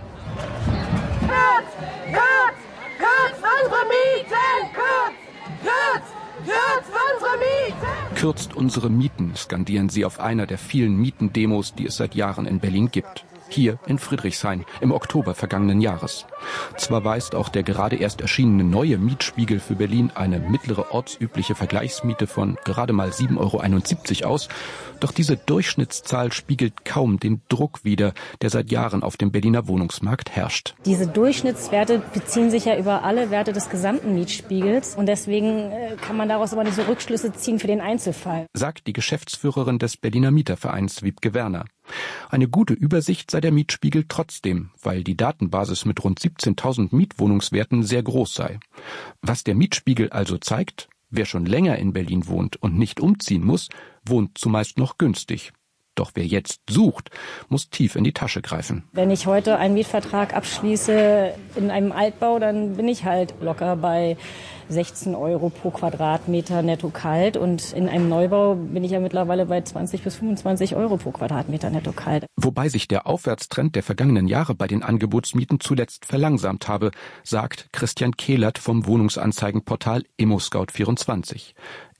Kürzt! Kürzt! Kürzt unsere Mieten! Kürzt! Kürzt! Kürzt unsere Mieten! Kürzt unsere Mieten, skandieren sie auf einer der vielen Mietendemos, die es seit Jahren in Berlin gibt. Hier in Friedrichshain im Oktober vergangenen Jahres. Zwar weist auch der gerade erst erschienene neue Mietspiegel für Berlin eine mittlere ortsübliche Vergleichsmiete von gerade mal sieben Euro einundsiebzig aus, doch diese Durchschnittszahl spiegelt kaum den Druck wider, der seit Jahren auf dem Berliner Wohnungsmarkt herrscht. Diese Durchschnittswerte beziehen sich ja über alle Werte des gesamten Mietspiegels und deswegen kann man daraus aber nicht so Rückschlüsse ziehen für den Einzelfall, sagt die Geschäftsführerin des Berliner Mietervereins Wiebke Werner. Eine gute Übersicht sei der Mietspiegel trotzdem, weil die Datenbasis mit rund siebzehntausend Mietwohnungswerten sehr groß sei. Was der Mietspiegel also zeigt, wer schon länger in Berlin wohnt und nicht umziehen muss, wohnt zumeist noch günstig. Doch wer jetzt sucht, muss tief in die Tasche greifen. Wenn ich heute einen Mietvertrag abschließe in einem Altbau, dann bin ich halt locker bei sechzehn Euro pro Quadratmeter netto kalt. Und in einem Neubau bin ich ja mittlerweile bei zwanzig bis fünfundzwanzig Euro pro Quadratmeter netto kalt. Wobei sich der Aufwärtstrend der vergangenen Jahre bei den Angebotsmieten zuletzt verlangsamt habe, sagt Christian Kehlert vom Wohnungsanzeigenportal ImmoScout vierundzwanzig.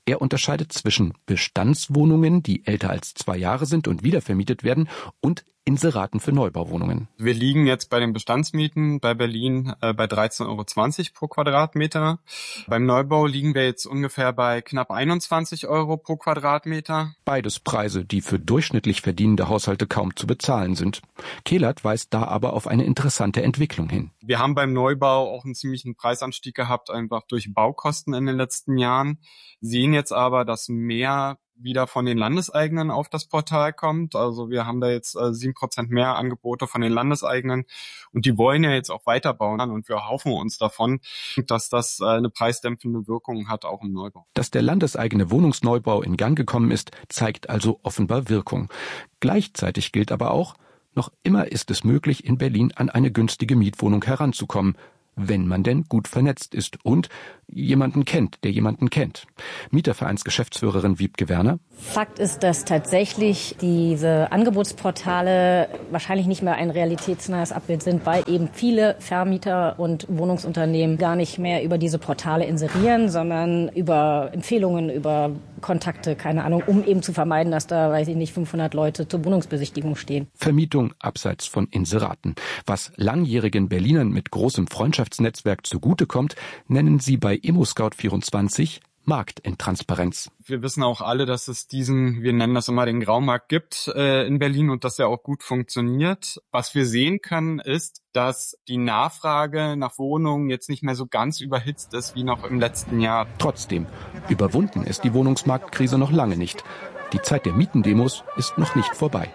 Er unterscheidet zwischen Bestandswohnungen, die älter als zwei Jahre sind und wiedervermietet werden, und Inseraten für Neubauwohnungen. Wir liegen jetzt bei den Bestandsmieten bei Berlin äh, bei dreizehn Euro zwanzig pro Quadratmeter. Beim Neubau liegen wir jetzt ungefähr bei knapp einundzwanzig Euro pro Quadratmeter. Beides Preise, die für durchschnittlich verdienende Haushalte kaum zu bezahlen sind. Kehlert weist da aber auf eine interessante Entwicklung hin. Wir haben beim Neubau auch einen ziemlichen Preisanstieg gehabt, einfach durch Baukosten in den letzten Jahren. Sehen jetzt aber, dass mehr wieder von den Landeseigenen auf das Portal kommt. Also wir haben da jetzt äh, sieben Prozent mehr Angebote von den Landeseigenen und die wollen ja jetzt auch weiterbauen und wir hoffen uns davon, dass das äh, eine preisdämpfende Wirkung hat, auch im Neubau. Dass der landeseigene Wohnungsneubau in Gang gekommen ist, zeigt also offenbar Wirkung. Gleichzeitig gilt aber auch, noch immer ist es möglich, in Berlin an eine günstige Mietwohnung heranzukommen, wenn man denn gut vernetzt ist und jemanden kennt, der jemanden kennt. Mietervereinsgeschäftsführerin Wiebke Werner. Fakt ist, dass tatsächlich diese Angebotsportale wahrscheinlich nicht mehr ein realitätsnahes Abbild sind, weil eben viele Vermieter und Wohnungsunternehmen gar nicht mehr über diese Portale inserieren, sondern über Empfehlungen, über Kontakte, keine Ahnung, um eben zu vermeiden, dass da, weiß ich nicht, fünfhundert Leute zur Wohnungsbesichtigung stehen. Vermietung abseits von Inseraten. Was langjährigen Berlinern mit großem Freundschaftsnetzwerk zugutekommt, nennen sie bei ImmoScout vierundzwanzig Marktintransparenz. Wir wissen auch alle, dass es diesen, wir nennen das immer den Graumarkt gibt äh, in Berlin und dass er auch gut funktioniert. Was wir sehen können, ist, dass die Nachfrage nach Wohnungen jetzt nicht mehr so ganz überhitzt ist wie noch im letzten Jahr. Trotzdem, überwunden ist die Wohnungsmarktkrise noch lange nicht. Die Zeit der Mietendemos ist noch nicht vorbei.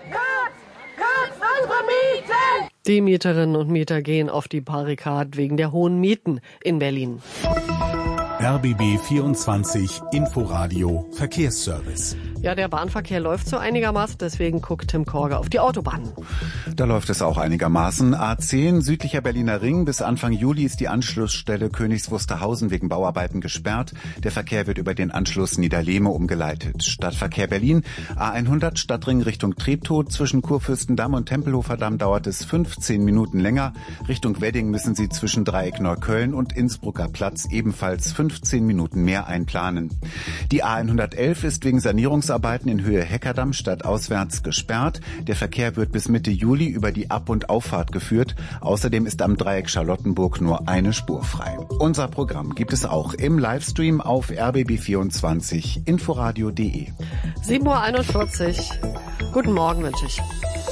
Die Mieterinnen und Mieter gehen auf die Barrikaden wegen der hohen Mieten in Berlin. R B B vierundzwanzig Inforadio Verkehrsservice. Ja, der Bahnverkehr läuft so einigermaßen, deswegen guckt Tim Korge auf die Autobahnen. Da läuft es auch einigermaßen. A zehn, südlicher Berliner Ring. Bis Anfang Juli ist die Anschlussstelle Königs Wusterhausen wegen Bauarbeiten gesperrt. Der Verkehr wird über den Anschluss Niederlehme umgeleitet. Stadtverkehr Berlin. A hundert, Stadtring Richtung Treptow. Zwischen Kurfürstendamm und Tempelhofer Damm dauert es fünfzehn Minuten länger. Richtung Wedding müssen Sie zwischen Dreieck Neukölln und Innsbrucker Platz ebenfalls fünfzehn Minuten mehr einplanen. Die A hundertelf ist wegen Sanierungsarbeiten in Höhe Heckerdamm stadtauswärts gesperrt. Der Verkehr wird bis Mitte Juli über die Ab- und Auffahrt geführt. Außerdem ist am Dreieck Charlottenburg nur eine Spur frei. Unser Programm gibt es auch im Livestream auf R B B vierundzwanzig inforadio punkt de. sieben Uhr einundvierzig. Guten Morgen wünsche ich.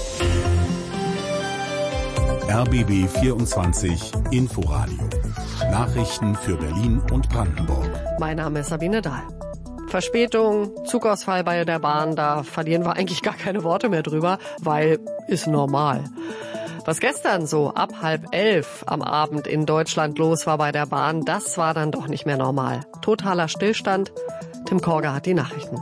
R B B vierundzwanzig Inforadio. Nachrichten für Berlin und Brandenburg. Mein Name ist Sabine Dahl. Verspätung, Zugausfall bei der Bahn, da verlieren wir eigentlich gar keine Worte mehr drüber, weil ist normal. Was gestern so ab halb elf am Abend in Deutschland los war bei der Bahn, das war dann doch nicht mehr normal. Totaler Stillstand. Tim Korge hat die Nachrichten.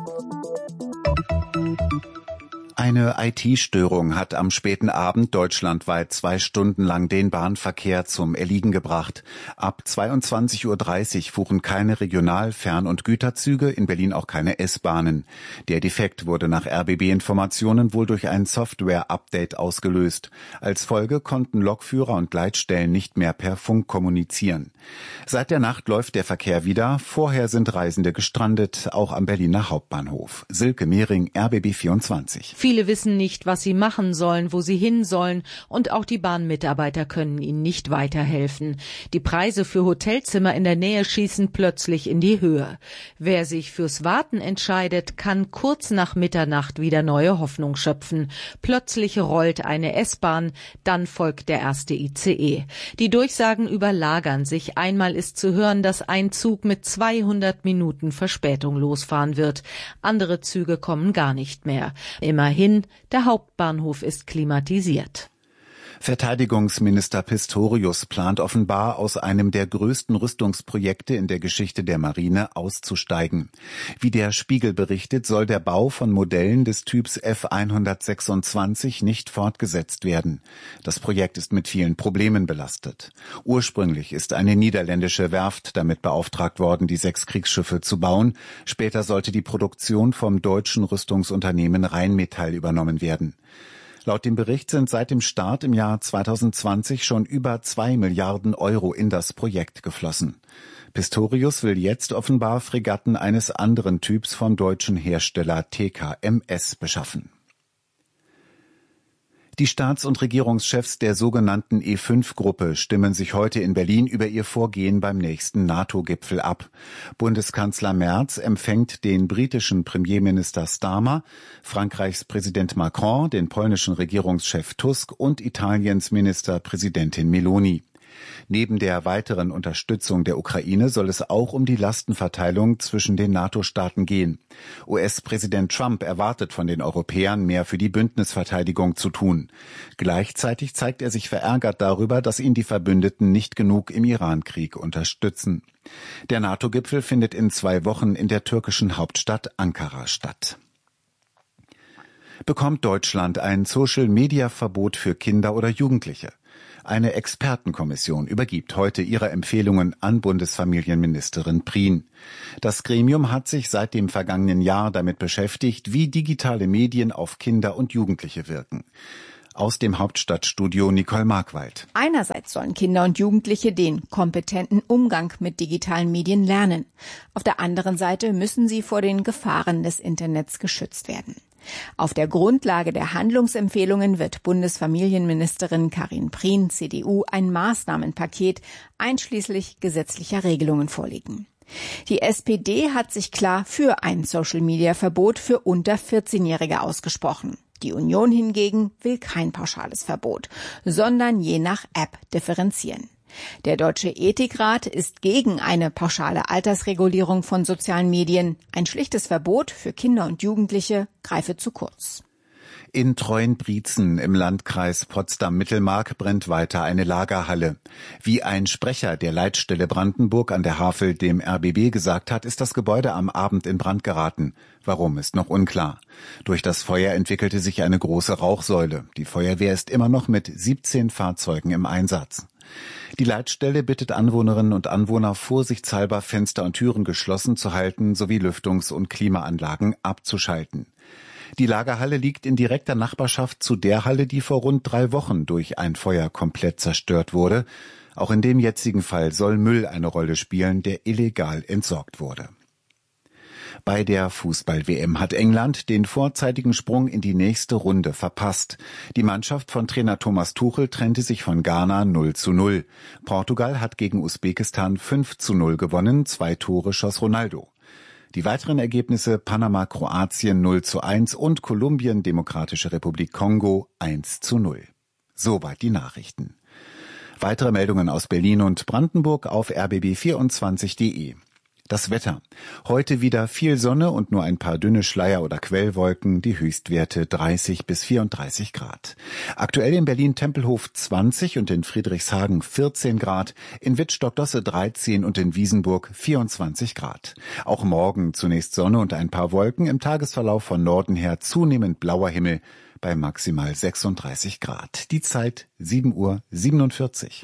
Eine I T-Störung hat am späten Abend deutschlandweit zwei Stunden lang den Bahnverkehr zum Erliegen gebracht. Ab zweiundzwanzig Uhr dreißig fuhren keine Regional-, Fern- und Güterzüge, in Berlin auch keine S-Bahnen. Der Defekt wurde nach R B B-Informationen wohl durch ein Software-Update ausgelöst. Als Folge konnten Lokführer und Leitstellen nicht mehr per Funk kommunizieren. Seit der Nacht läuft der Verkehr wieder. Vorher sind Reisende gestrandet, auch am Berliner Hauptbahnhof. Silke Mehring, R B B vierundzwanzig. Viele wissen nicht, was sie machen sollen, wo sie hin sollen, und auch die Bahnmitarbeiter können ihnen nicht weiterhelfen. Die Preise für Hotelzimmer in der Nähe schießen plötzlich in die Höhe. Wer sich fürs Warten entscheidet, kann kurz nach Mitternacht wieder neue Hoffnung schöpfen. Plötzlich rollt eine S-Bahn, dann folgt der erste I C E. Die Durchsagen überlagern sich. Einmal ist zu hören, dass ein Zug mit zweihundert Minuten Verspätung losfahren wird. Andere Züge kommen gar nicht mehr. Immerhin, der Hauptbahnhof ist klimatisiert. Verteidigungsminister Pistorius plant offenbar, aus einem der größten Rüstungsprojekte in der Geschichte der Marine auszusteigen. Wie der Spiegel berichtet, soll der Bau von Modellen des Typs F hundertsechsundzwanzig nicht fortgesetzt werden. Das Projekt ist mit vielen Problemen belastet. Ursprünglich ist eine niederländische Werft damit beauftragt worden, die sechs Kriegsschiffe zu bauen. Später sollte die Produktion vom deutschen Rüstungsunternehmen Rheinmetall übernommen werden. Laut dem Bericht sind seit dem Start im Jahr zweitausendzwanzig schon über zwei Milliarden Euro in das Projekt geflossen. Pistorius will jetzt offenbar Fregatten eines anderen Typs vom deutschen Hersteller T K M S beschaffen. Die Staats- und Regierungschefs der sogenannten E fünf Gruppe stimmen sich heute in Berlin über ihr Vorgehen beim nächsten NATO-Gipfel ab. Bundeskanzler Merz empfängt den britischen Premierminister Starmer, Frankreichs Präsident Macron, den polnischen Regierungschef Tusk und Italiens Ministerpräsidentin Meloni. Neben der weiteren Unterstützung der Ukraine soll es auch um die Lastenverteilung zwischen den NATO-Staaten gehen. U S-Präsident Trump erwartet von den Europäern, mehr für die Bündnisverteidigung zu tun. Gleichzeitig zeigt er sich verärgert darüber, dass ihn die Verbündeten nicht genug im Iran-Krieg unterstützen. Der NATO-Gipfel findet in zwei Wochen in der türkischen Hauptstadt Ankara statt. Bekommt Deutschland ein Social-Media-Verbot für Kinder oder Jugendliche? Eine Expertenkommission übergibt heute ihre Empfehlungen an Bundesfamilienministerin Prien. Das Gremium hat sich seit dem vergangenen Jahr damit beschäftigt, wie digitale Medien auf Kinder und Jugendliche wirken. Aus dem Hauptstadtstudio Nicole Markwald. Einerseits sollen Kinder und Jugendliche den kompetenten Umgang mit digitalen Medien lernen. Auf der anderen Seite müssen sie vor den Gefahren des Internets geschützt werden. Auf der Grundlage der Handlungsempfehlungen wird Bundesfamilienministerin Karin Prien, C D U, ein Maßnahmenpaket einschließlich gesetzlicher Regelungen vorlegen. Die S P D hat sich klar für ein Social-Media-Verbot für unter vierzehnjährige ausgesprochen. Die Union hingegen will kein pauschales Verbot, sondern je nach App differenzieren. Der Deutsche Ethikrat ist gegen eine pauschale Altersregulierung von sozialen Medien. Ein schlichtes Verbot für Kinder und Jugendliche greife zu kurz. In Treuenbrietzen im Landkreis Potsdam-Mittelmark brennt weiter eine Lagerhalle. Wie ein Sprecher der Leitstelle Brandenburg an der Havel dem R B B gesagt hat, ist das Gebäude am Abend in Brand geraten. Warum, ist noch unklar. Durch das Feuer entwickelte sich eine große Rauchsäule. Die Feuerwehr ist immer noch mit siebzehn Fahrzeugen im Einsatz. Die Leitstelle bittet Anwohnerinnen und Anwohner vorsichtshalber, Fenster und Türen geschlossen zu halten sowie Lüftungs- und Klimaanlagen abzuschalten. Die Lagerhalle liegt in direkter Nachbarschaft zu der Halle, die vor rund drei Wochen durch ein Feuer komplett zerstört wurde. Auch in dem jetzigen Fall soll Müll eine Rolle spielen, der illegal entsorgt wurde. Bei der Fußball-W M hat England den vorzeitigen Sprung in die nächste Runde verpasst. Die Mannschaft von Trainer Thomas Tuchel trennte sich von Ghana null zu null. Portugal hat gegen Usbekistan fünf zu null gewonnen, zwei Tore schoss Ronaldo. Die weiteren Ergebnisse: Panama, Kroatien null zu eins und Kolumbien, Demokratische Republik Kongo eins zu null. Soweit die Nachrichten. Weitere Meldungen aus Berlin und Brandenburg auf r b b vierundzwanzig punkt de. Das Wetter. Heute wieder viel Sonne und nur ein paar dünne Schleier- oder Quellwolken, die Höchstwerte dreißig bis vierunddreißig Grad. Aktuell in Berlin-Tempelhof zwanzig und in Friedrichshagen vierzehn Grad, in Wittstock-Dosse dreizehn und in Wiesenburg vierundzwanzig Grad. Auch morgen zunächst Sonne und ein paar Wolken, im Tagesverlauf von Norden her zunehmend blauer Himmel bei maximal sechsunddreißig Grad. Die Zeit sieben Uhr siebenundvierzig.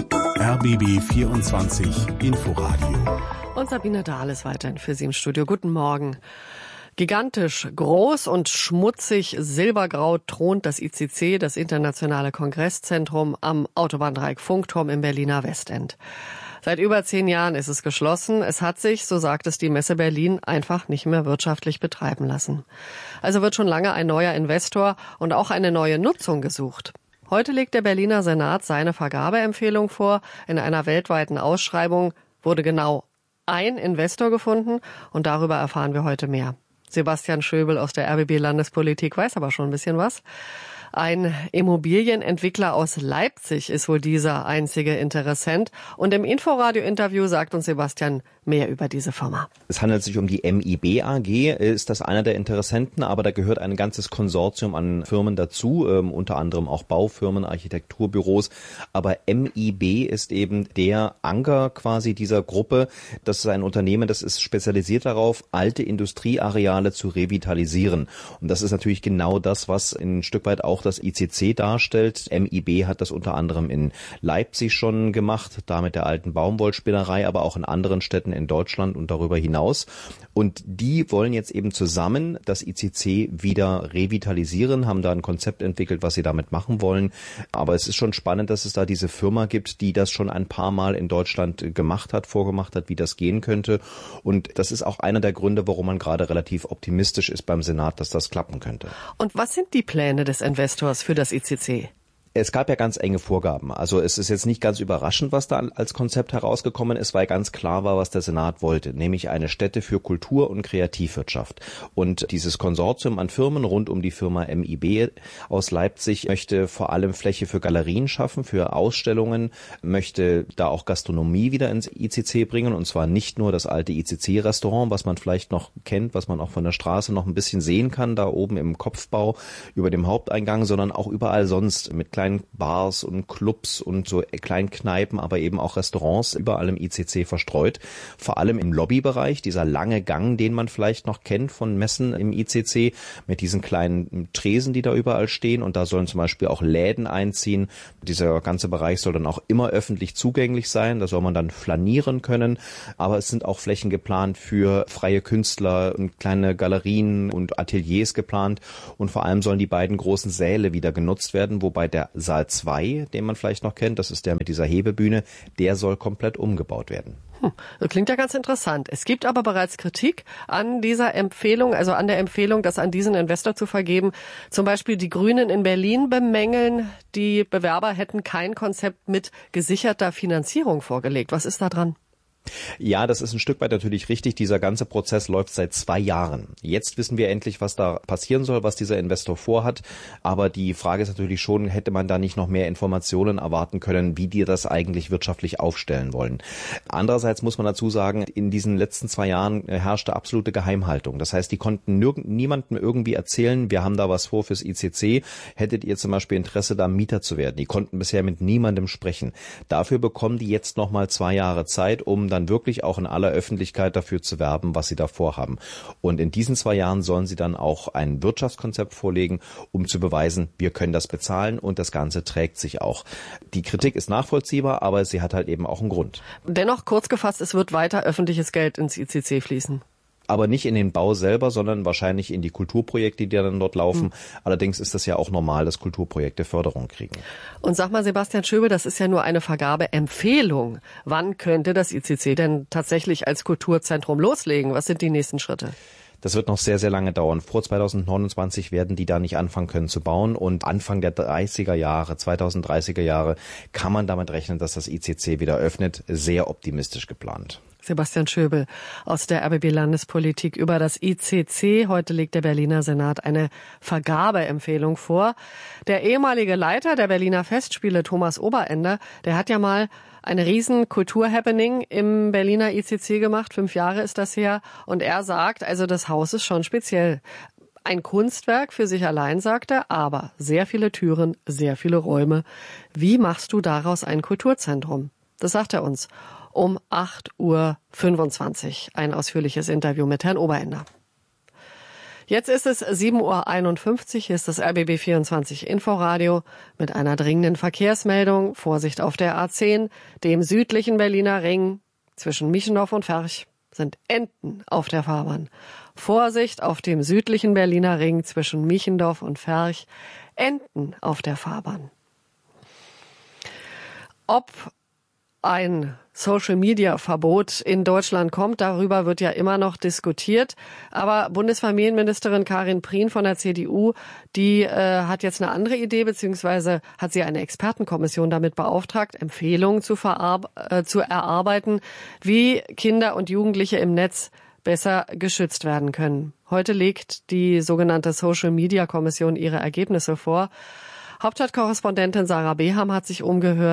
R B B vierundzwanzig Inforadio. Und Sabine Dahl ist weiterhin für Sie im Studio. Guten Morgen. Gigantisch, groß und schmutzig, silbergrau thront das I C C, das Internationale Kongresszentrum, am Autobahndreieck Funkturm im Berliner Westend. Seit über zehn Jahren ist es geschlossen. Es hat sich, so sagt es die Messe Berlin, einfach nicht mehr wirtschaftlich betreiben lassen. Also wird schon lange ein neuer Investor und auch eine neue Nutzung gesucht. Heute legt der Berliner Senat seine Vergabeempfehlung vor. In einer weltweiten Ausschreibung wurde genau ein Investor gefunden und darüber erfahren wir heute mehr. Sebastian Schöbel aus der R B B Landespolitik weiß aber schon ein bisschen was. Ein Immobilienentwickler aus Leipzig ist wohl dieser einzige Interessent. Und im Inforadio-Interview sagt uns Sebastian mehr über diese Firma. Es handelt sich um die M I B A G, ist das einer der Interessenten, aber da gehört ein ganzes Konsortium an Firmen dazu, ähm, unter anderem auch Baufirmen, Architekturbüros. Aber M I B ist eben der Anker quasi dieser Gruppe. Das ist ein Unternehmen, das ist spezialisiert darauf, alte Industrieareale zu revitalisieren. Und das ist natürlich genau das, was ein Stück weit auch auch das I C C darstellt. M I B hat das unter anderem in Leipzig schon gemacht, da mit der alten Baumwollspinnerei, aber auch in anderen Städten in Deutschland und darüber hinaus. Und die wollen jetzt eben zusammen das I C C wieder revitalisieren, haben da ein Konzept entwickelt, was sie damit machen wollen. Aber es ist schon spannend, dass es da diese Firma gibt, die das schon ein paar Mal in Deutschland gemacht hat, vorgemacht hat, wie das gehen könnte. Und das ist auch einer der Gründe, warum man gerade relativ optimistisch ist beim Senat, dass das klappen könnte. Und was sind die Pläne des Investors für das I C C? Es gab ja ganz enge Vorgaben. Also es ist jetzt nicht ganz überraschend, was da als Konzept herausgekommen ist, weil ganz klar war, was der Senat wollte, nämlich eine Stätte für Kultur- und Kreativwirtschaft. Und dieses Konsortium an Firmen rund um die Firma M I B aus Leipzig möchte vor allem Fläche für Galerien schaffen, für Ausstellungen, möchte da auch Gastronomie wieder ins I C C bringen, und zwar nicht nur das alte I C C-Restaurant, was man vielleicht noch kennt, was man auch von der Straße noch ein bisschen sehen kann, da oben im Kopfbau über dem Haupteingang, sondern auch überall sonst mit kleinen Bars und Clubs und so kleinen Kneipen, aber eben auch Restaurants überall im I C C verstreut. Vor allem im Lobbybereich, dieser lange Gang, den man vielleicht noch kennt von Messen im I C C, mit diesen kleinen Tresen, die da überall stehen, und da sollen zum Beispiel auch Läden einziehen. Dieser ganze Bereich soll dann auch immer öffentlich zugänglich sein, da soll man dann flanieren können, aber es sind auch Flächen geplant für freie Künstler und kleine Galerien und Ateliers geplant, und vor allem sollen die beiden großen Säle wieder genutzt werden, wobei der Saal zwei, den man vielleicht noch kennt, das ist der mit dieser Hebebühne, der soll komplett umgebaut werden. Hm, das klingt ja ganz interessant. Es gibt aber bereits Kritik an dieser Empfehlung, also an der Empfehlung, das an diesen Investor zu vergeben. Zum Beispiel die Grünen in Berlin bemängeln, die Bewerber hätten kein Konzept mit gesicherter Finanzierung vorgelegt. Was ist da dran? Ja, das ist ein Stück weit natürlich richtig. Dieser ganze Prozess läuft seit zwei Jahren. Jetzt wissen wir endlich, was da passieren soll, was dieser Investor vorhat. Aber die Frage ist natürlich schon, hätte man da nicht noch mehr Informationen erwarten können, wie die das eigentlich wirtschaftlich aufstellen wollen. Andererseits muss man dazu sagen, in diesen letzten zwei Jahren herrschte absolute Geheimhaltung. Das heißt, die konnten nirg- niemandem irgendwie erzählen, wir haben da was vor fürs I C C. Hättet ihr zum Beispiel Interesse, da Mieter zu werden? Die konnten bisher mit niemandem sprechen. Dafür bekommen die jetzt noch mal zwei Jahre Zeit, um dann wirklich auch in aller Öffentlichkeit dafür zu werben, was sie da vorhaben. Und in diesen zwei Jahren sollen sie dann auch ein Wirtschaftskonzept vorlegen, um zu beweisen, wir können das bezahlen, und das Ganze trägt sich auch. Die Kritik ist nachvollziehbar, aber sie hat halt eben auch einen Grund. Dennoch kurz gefasst, es wird weiter öffentliches Geld ins I C C fließen. Aber nicht in den Bau selber, sondern wahrscheinlich in die Kulturprojekte, die dann dort laufen. Hm. Allerdings ist das ja auch normal, dass Kulturprojekte Förderung kriegen. Und sag mal, Sebastian Schöbe, das ist ja nur eine Vergabeempfehlung. Wann könnte das I C C denn tatsächlich als Kulturzentrum loslegen? Was sind die nächsten Schritte? Das wird noch sehr, sehr lange dauern. Vor zweitausendneunundzwanzig werden die da nicht anfangen können zu bauen, und Anfang der dreißiger Jahre, zweitausenddreißiger Jahre, kann man damit rechnen, dass das I C C wieder öffnet. Sehr optimistisch geplant. Sebastian Schöbel aus der R B B Landespolitik über das I C C. Heute legt der Berliner Senat eine Vergabeempfehlung vor. Der ehemalige Leiter der Berliner Festspiele, Thomas Oberender, der hat ja mal eine riesen Kulturhappening im Berliner I C C gemacht. Fünf Jahre ist das her. Und er sagt, also das Haus ist schon speziell. Ein Kunstwerk für sich allein, sagt er, aber sehr viele Türen, sehr viele Räume. Wie machst du daraus ein Kulturzentrum? Das sagt er uns um acht Uhr fünfundzwanzig. Ein ausführliches Interview mit Herrn Oberender. Jetzt ist es sieben Uhr einundfünfzig. Hier ist das R B B vierundzwanzig Inforadio mit einer dringenden Verkehrsmeldung. Vorsicht auf der A zehn, dem südlichen Berliner Ring. Zwischen Michendorf und Ferch sind Enten auf der Fahrbahn. Vorsicht auf dem südlichen Berliner Ring zwischen Michendorf und Ferch. Enten auf der Fahrbahn. Ob ein Social-Media-Verbot in Deutschland kommt, darüber wird ja immer noch diskutiert. Aber Bundesfamilienministerin Karin Prien von der C D U, die äh, hat jetzt eine andere Idee, beziehungsweise hat sie eine Expertenkommission damit beauftragt, Empfehlungen zu, verarbe- äh, zu erarbeiten, wie Kinder und Jugendliche im Netz besser geschützt werden können. Heute legt die sogenannte Social-Media-Kommission ihre Ergebnisse vor. Hauptstadtkorrespondentin Sarah Beham hat sich umgehört,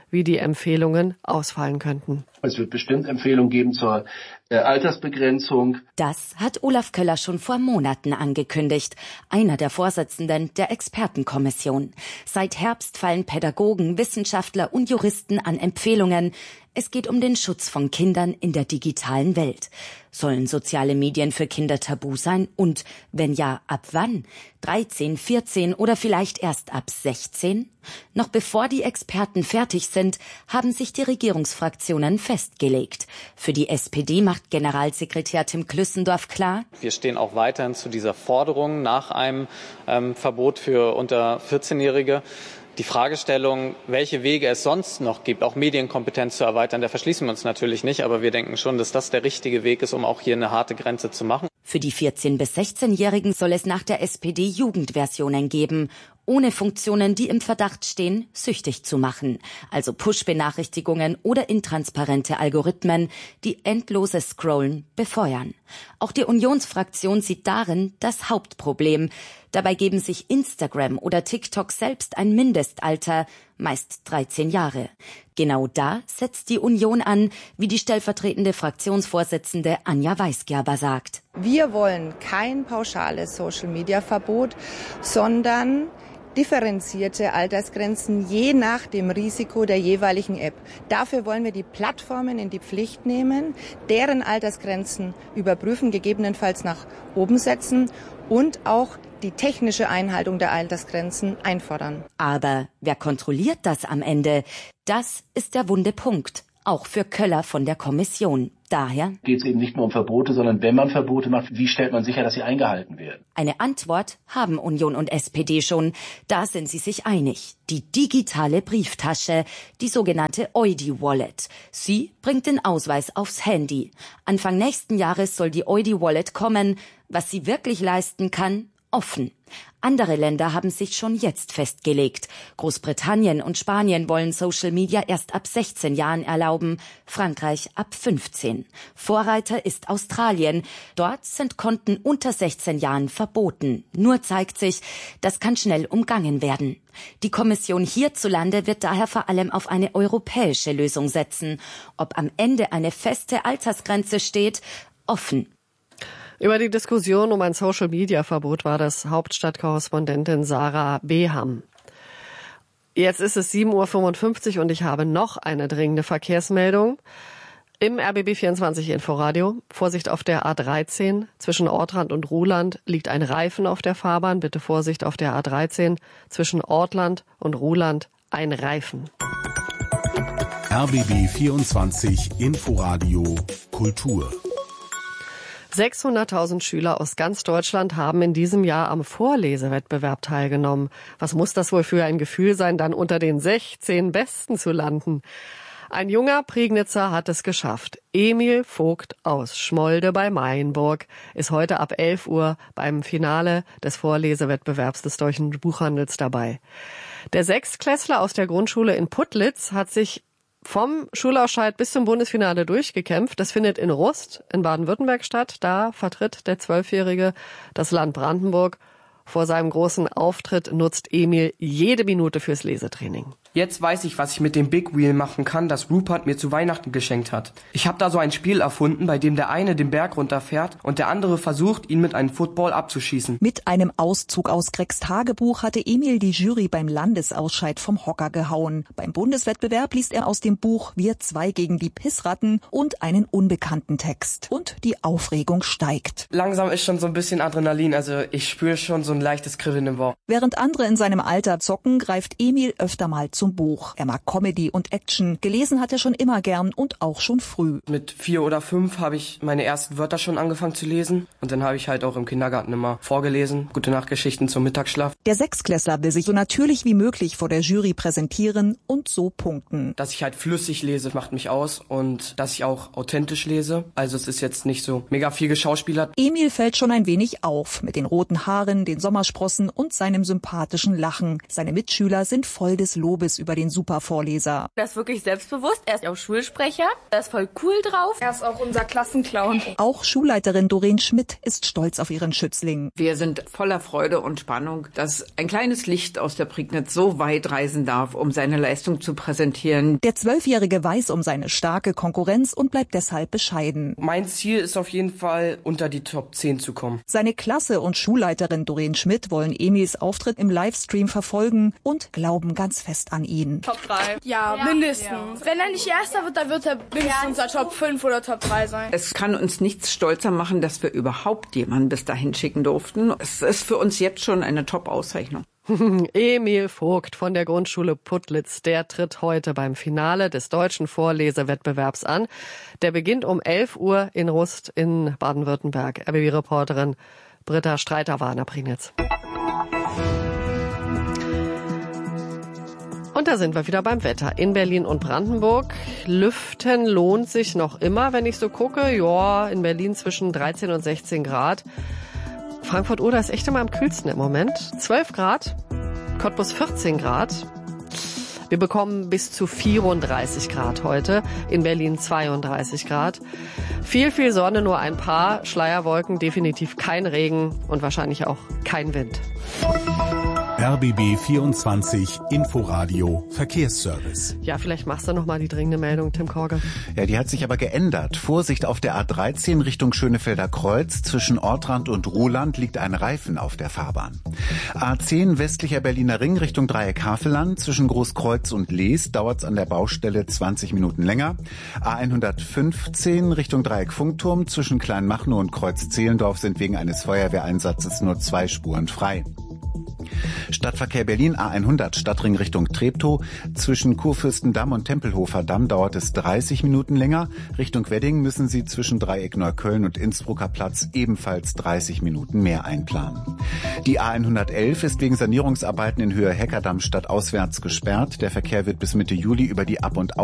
wie die Empfehlungen ausfallen könnten. Es wird bestimmt Empfehlungen geben zur äh, Altersbegrenzung. Das hat Olaf Köller schon vor Monaten angekündigt, einer der Vorsitzenden der Expertenkommission. Seit Herbst fallen Pädagogen, Wissenschaftler und Juristen an Empfehlungen. Es geht um den Schutz von Kindern in der digitalen Welt. Sollen soziale Medien für Kinder tabu sein? Und wenn ja, ab wann? dreizehn, vierzehn oder vielleicht erst ab sechzehn? Noch bevor die Experten fertig sind, haben sich die Regierungsfraktionen festgelegt. Für die S P D macht Generalsekretär Tim Klüssendorf klar: Wir stehen auch weiterhin zu dieser Forderung nach einem ähm, Verbot für unter vierzehnjährige. Die Fragestellung, welche Wege es sonst noch gibt, auch Medienkompetenz zu erweitern, da verschließen wir uns natürlich nicht. Aber wir denken schon, dass das der richtige Weg ist, um auch hier eine harte Grenze zu machen. Für die vierzehn- bis sechzehnjährigen soll es nach der S P D Jugendversionen geben, ohne Funktionen, die im Verdacht stehen, süchtig zu machen. Also Push-Benachrichtigungen oder intransparente Algorithmen, die endloses Scrollen befeuern. Auch die Unionsfraktion sieht darin das Hauptproblem. Dabei geben sich Instagram oder TikTok selbst ein Mindestalter, meist dreizehn Jahre. Genau da setzt die Union an, wie die stellvertretende Fraktionsvorsitzende Anja Weisgerber sagt. Wir wollen kein pauschales Social-Media-Verbot, sondern differenzierte Altersgrenzen je nach dem Risiko der jeweiligen App. Dafür wollen wir die Plattformen in die Pflicht nehmen, deren Altersgrenzen überprüfen, gegebenenfalls nach oben setzen und auch die technische Einhaltung der Altersgrenzen einfordern. Aber wer kontrolliert das am Ende? Das ist der wunde Punkt, auch für Köller von der Kommission. Daher geht es eben nicht nur um Verbote, sondern wenn man Verbote macht, wie stellt man sicher, dass sie eingehalten werden? Eine Antwort haben Union und S P D schon. Da sind sie sich einig. Die digitale Brieftasche, die sogenannte Eudi-Wallet. Sie bringt den Ausweis aufs Handy. Anfang nächsten Jahres soll die Eudi-Wallet kommen. Was sie wirklich leisten kann, offen. Andere Länder haben sich schon jetzt festgelegt. Großbritannien und Spanien wollen Social Media erst ab sechzehn Jahren erlauben, Frankreich ab fünfzehn. Vorreiter ist Australien. Dort sind Konten unter sechzehn Jahren verboten. Nur zeigt sich, das kann schnell umgangen werden. Die Kommission hierzulande wird daher vor allem auf eine europäische Lösung setzen. Ob am Ende eine feste Altersgrenze steht, offen. Über die Diskussion um ein Social-Media-Verbot war das Hauptstadtkorrespondentin Sarah Beham. Jetzt ist es sieben Uhr fünfundfünfzig und ich habe noch eine dringende Verkehrsmeldung. Im R B B vierundzwanzig Inforadio. Vorsicht auf der A dreizehn. Zwischen Ortrand und Ruhland liegt ein Reifen auf der Fahrbahn. Bitte Vorsicht auf der A dreizehn. Zwischen Ortland und Ruhland ein Reifen. R B B vierundzwanzig Inforadio Kultur. sechshunderttausend Schüler aus ganz Deutschland haben in diesem Jahr am Vorlesewettbewerb teilgenommen. Was muss das wohl für ein Gefühl sein, dann unter den sechzehn Besten zu landen? Ein junger Prignitzer hat es geschafft. Emil Vogt aus Schmolde bei Mainburg ist heute ab elf Uhr beim Finale des Vorlesewettbewerbs des Deutschen Buchhandels dabei. Der Sechstklässler aus der Grundschule in Putlitz hat sich vom Schulausscheid bis zum Bundesfinale durchgekämpft. Das findet in Rust in Baden-Württemberg statt. Da vertritt der Zwölfjährige das Land Brandenburg. Vor seinem großen Auftritt nutzt Emil jede Minute fürs Lesetraining. Jetzt weiß ich, was ich mit dem Big Wheel machen kann, das Rupert mir zu Weihnachten geschenkt hat. Ich habe da so ein Spiel erfunden, bei dem der eine den Berg runterfährt und der andere versucht, ihn mit einem Football abzuschießen. Mit einem Auszug aus Gregs Tagebuch hatte Emil die Jury beim Landesausscheid vom Hocker gehauen. Beim Bundeswettbewerb liest er aus dem Buch Wir zwei gegen die Pissratten und einen unbekannten Text. Und die Aufregung steigt. Langsam ist schon so ein bisschen Adrenalin, also ich spüre schon so ein leichtes Kribbeln im Bauch. Während andere in seinem Alter zocken, greift Emil öfter mal zum Buch. Er mag Comedy und Action. Gelesen hat er schon immer gern und auch schon früh. Mit vier oder fünf habe ich meine ersten Wörter schon angefangen zu lesen. Und dann habe ich halt auch im Kindergarten immer vorgelesen. Gute Nachtgeschichten zum Mittagsschlaf. Der Sechsklässler will sich so natürlich wie möglich vor der Jury präsentieren und so punkten. Dass ich halt flüssig lese, macht mich aus. Und dass ich auch authentisch lese. Also es ist jetzt nicht so mega viel geschauspielert. Emil fällt schon ein wenig auf. Mit den roten Haaren, den Sommersprossen und seinem sympathischen Lachen. Seine Mitschüler sind voll des Lobes Gutes über den Supervorleser. Er ist wirklich selbstbewusst, er ist auch Schulsprecher, er ist voll cool drauf. Er ist auch unser Klassenclown. Auch Schulleiterin Doreen Schmidt ist stolz auf ihren Schützling. Wir sind voller Freude und Spannung, dass ein kleines Licht aus der Prignitz so weit reisen darf, um seine Leistung zu präsentieren. Der Zwölfjährige weiß um seine starke Konkurrenz und bleibt deshalb bescheiden. Mein Ziel ist auf jeden Fall, unter die Top zehn zu kommen. Seine Klasse und Schulleiterin Doreen Schmidt wollen Emils Auftritt im Livestream verfolgen und glauben ganz fest an ihn. Top drei. Ja, ja, mindestens. Ja. Wenn er nicht Erster wird, dann wird er mindestens unser Top fünf oder Top drei sein. Es kann uns nichts stolzer machen, dass wir überhaupt jemanden bis dahin schicken durften. Es ist für uns jetzt schon eine Top-Auszeichnung. Emil Vogt von der Grundschule Putlitz, der tritt heute beim Finale des deutschen Vorlesewettbewerbs an. Der beginnt um elf Uhr in Rust in Baden-Württemberg. R B B-Reporterin Britta Streiter war in der Prignitz. Und da sind wir wieder beim Wetter. In Berlin und Brandenburg. Lüften lohnt sich noch immer, wenn ich so gucke. Ja, in Berlin zwischen dreizehn und sechzehn Grad. Frankfurt-Oder ist echt immer am kühlsten im Moment. zwölf Grad, Cottbus vierzehn Grad. Wir bekommen bis zu vierunddreißig Grad heute, in Berlin zweiunddreißig Grad. Viel, viel Sonne, nur ein paar Schleierwolken, definitiv kein Regen und wahrscheinlich auch kein Wind. R B B vierundzwanzig Inforadio Verkehrsservice. Ja, vielleicht machst du noch mal die dringende Meldung, Tim Korge. Ja, die hat sich aber geändert. Vorsicht, auf der A dreizehn Richtung Schönefelder Kreuz. Zwischen Ortrand und Ruhland liegt ein Reifen auf der Fahrbahn. A zehn westlicher Berliner Ring Richtung Dreieck Havelland. Zwischen Großkreuz und Lees dauert's an der Baustelle zwanzig Minuten länger. A hundertfünfzehn Richtung Dreieck Funkturm. Zwischen Kleinmachnow und Kreuz Zehlendorf sind wegen eines Feuerwehreinsatzes nur zwei Spuren frei. Stadtverkehr Berlin A hundert Stadtring Richtung Treptow. Zwischen Kurfürstendamm und Tempelhofer Damm dauert es dreißig Minuten länger. Richtung Wedding müssen Sie zwischen Dreieck Neukölln und Innsbrucker Platz ebenfalls dreißig Minuten mehr einplanen. Die A hundertelf ist wegen Sanierungsarbeiten in Höhe Heckerdamm stadtauswärts gesperrt. Der Verkehr wird bis Mitte Juli über die Ab- und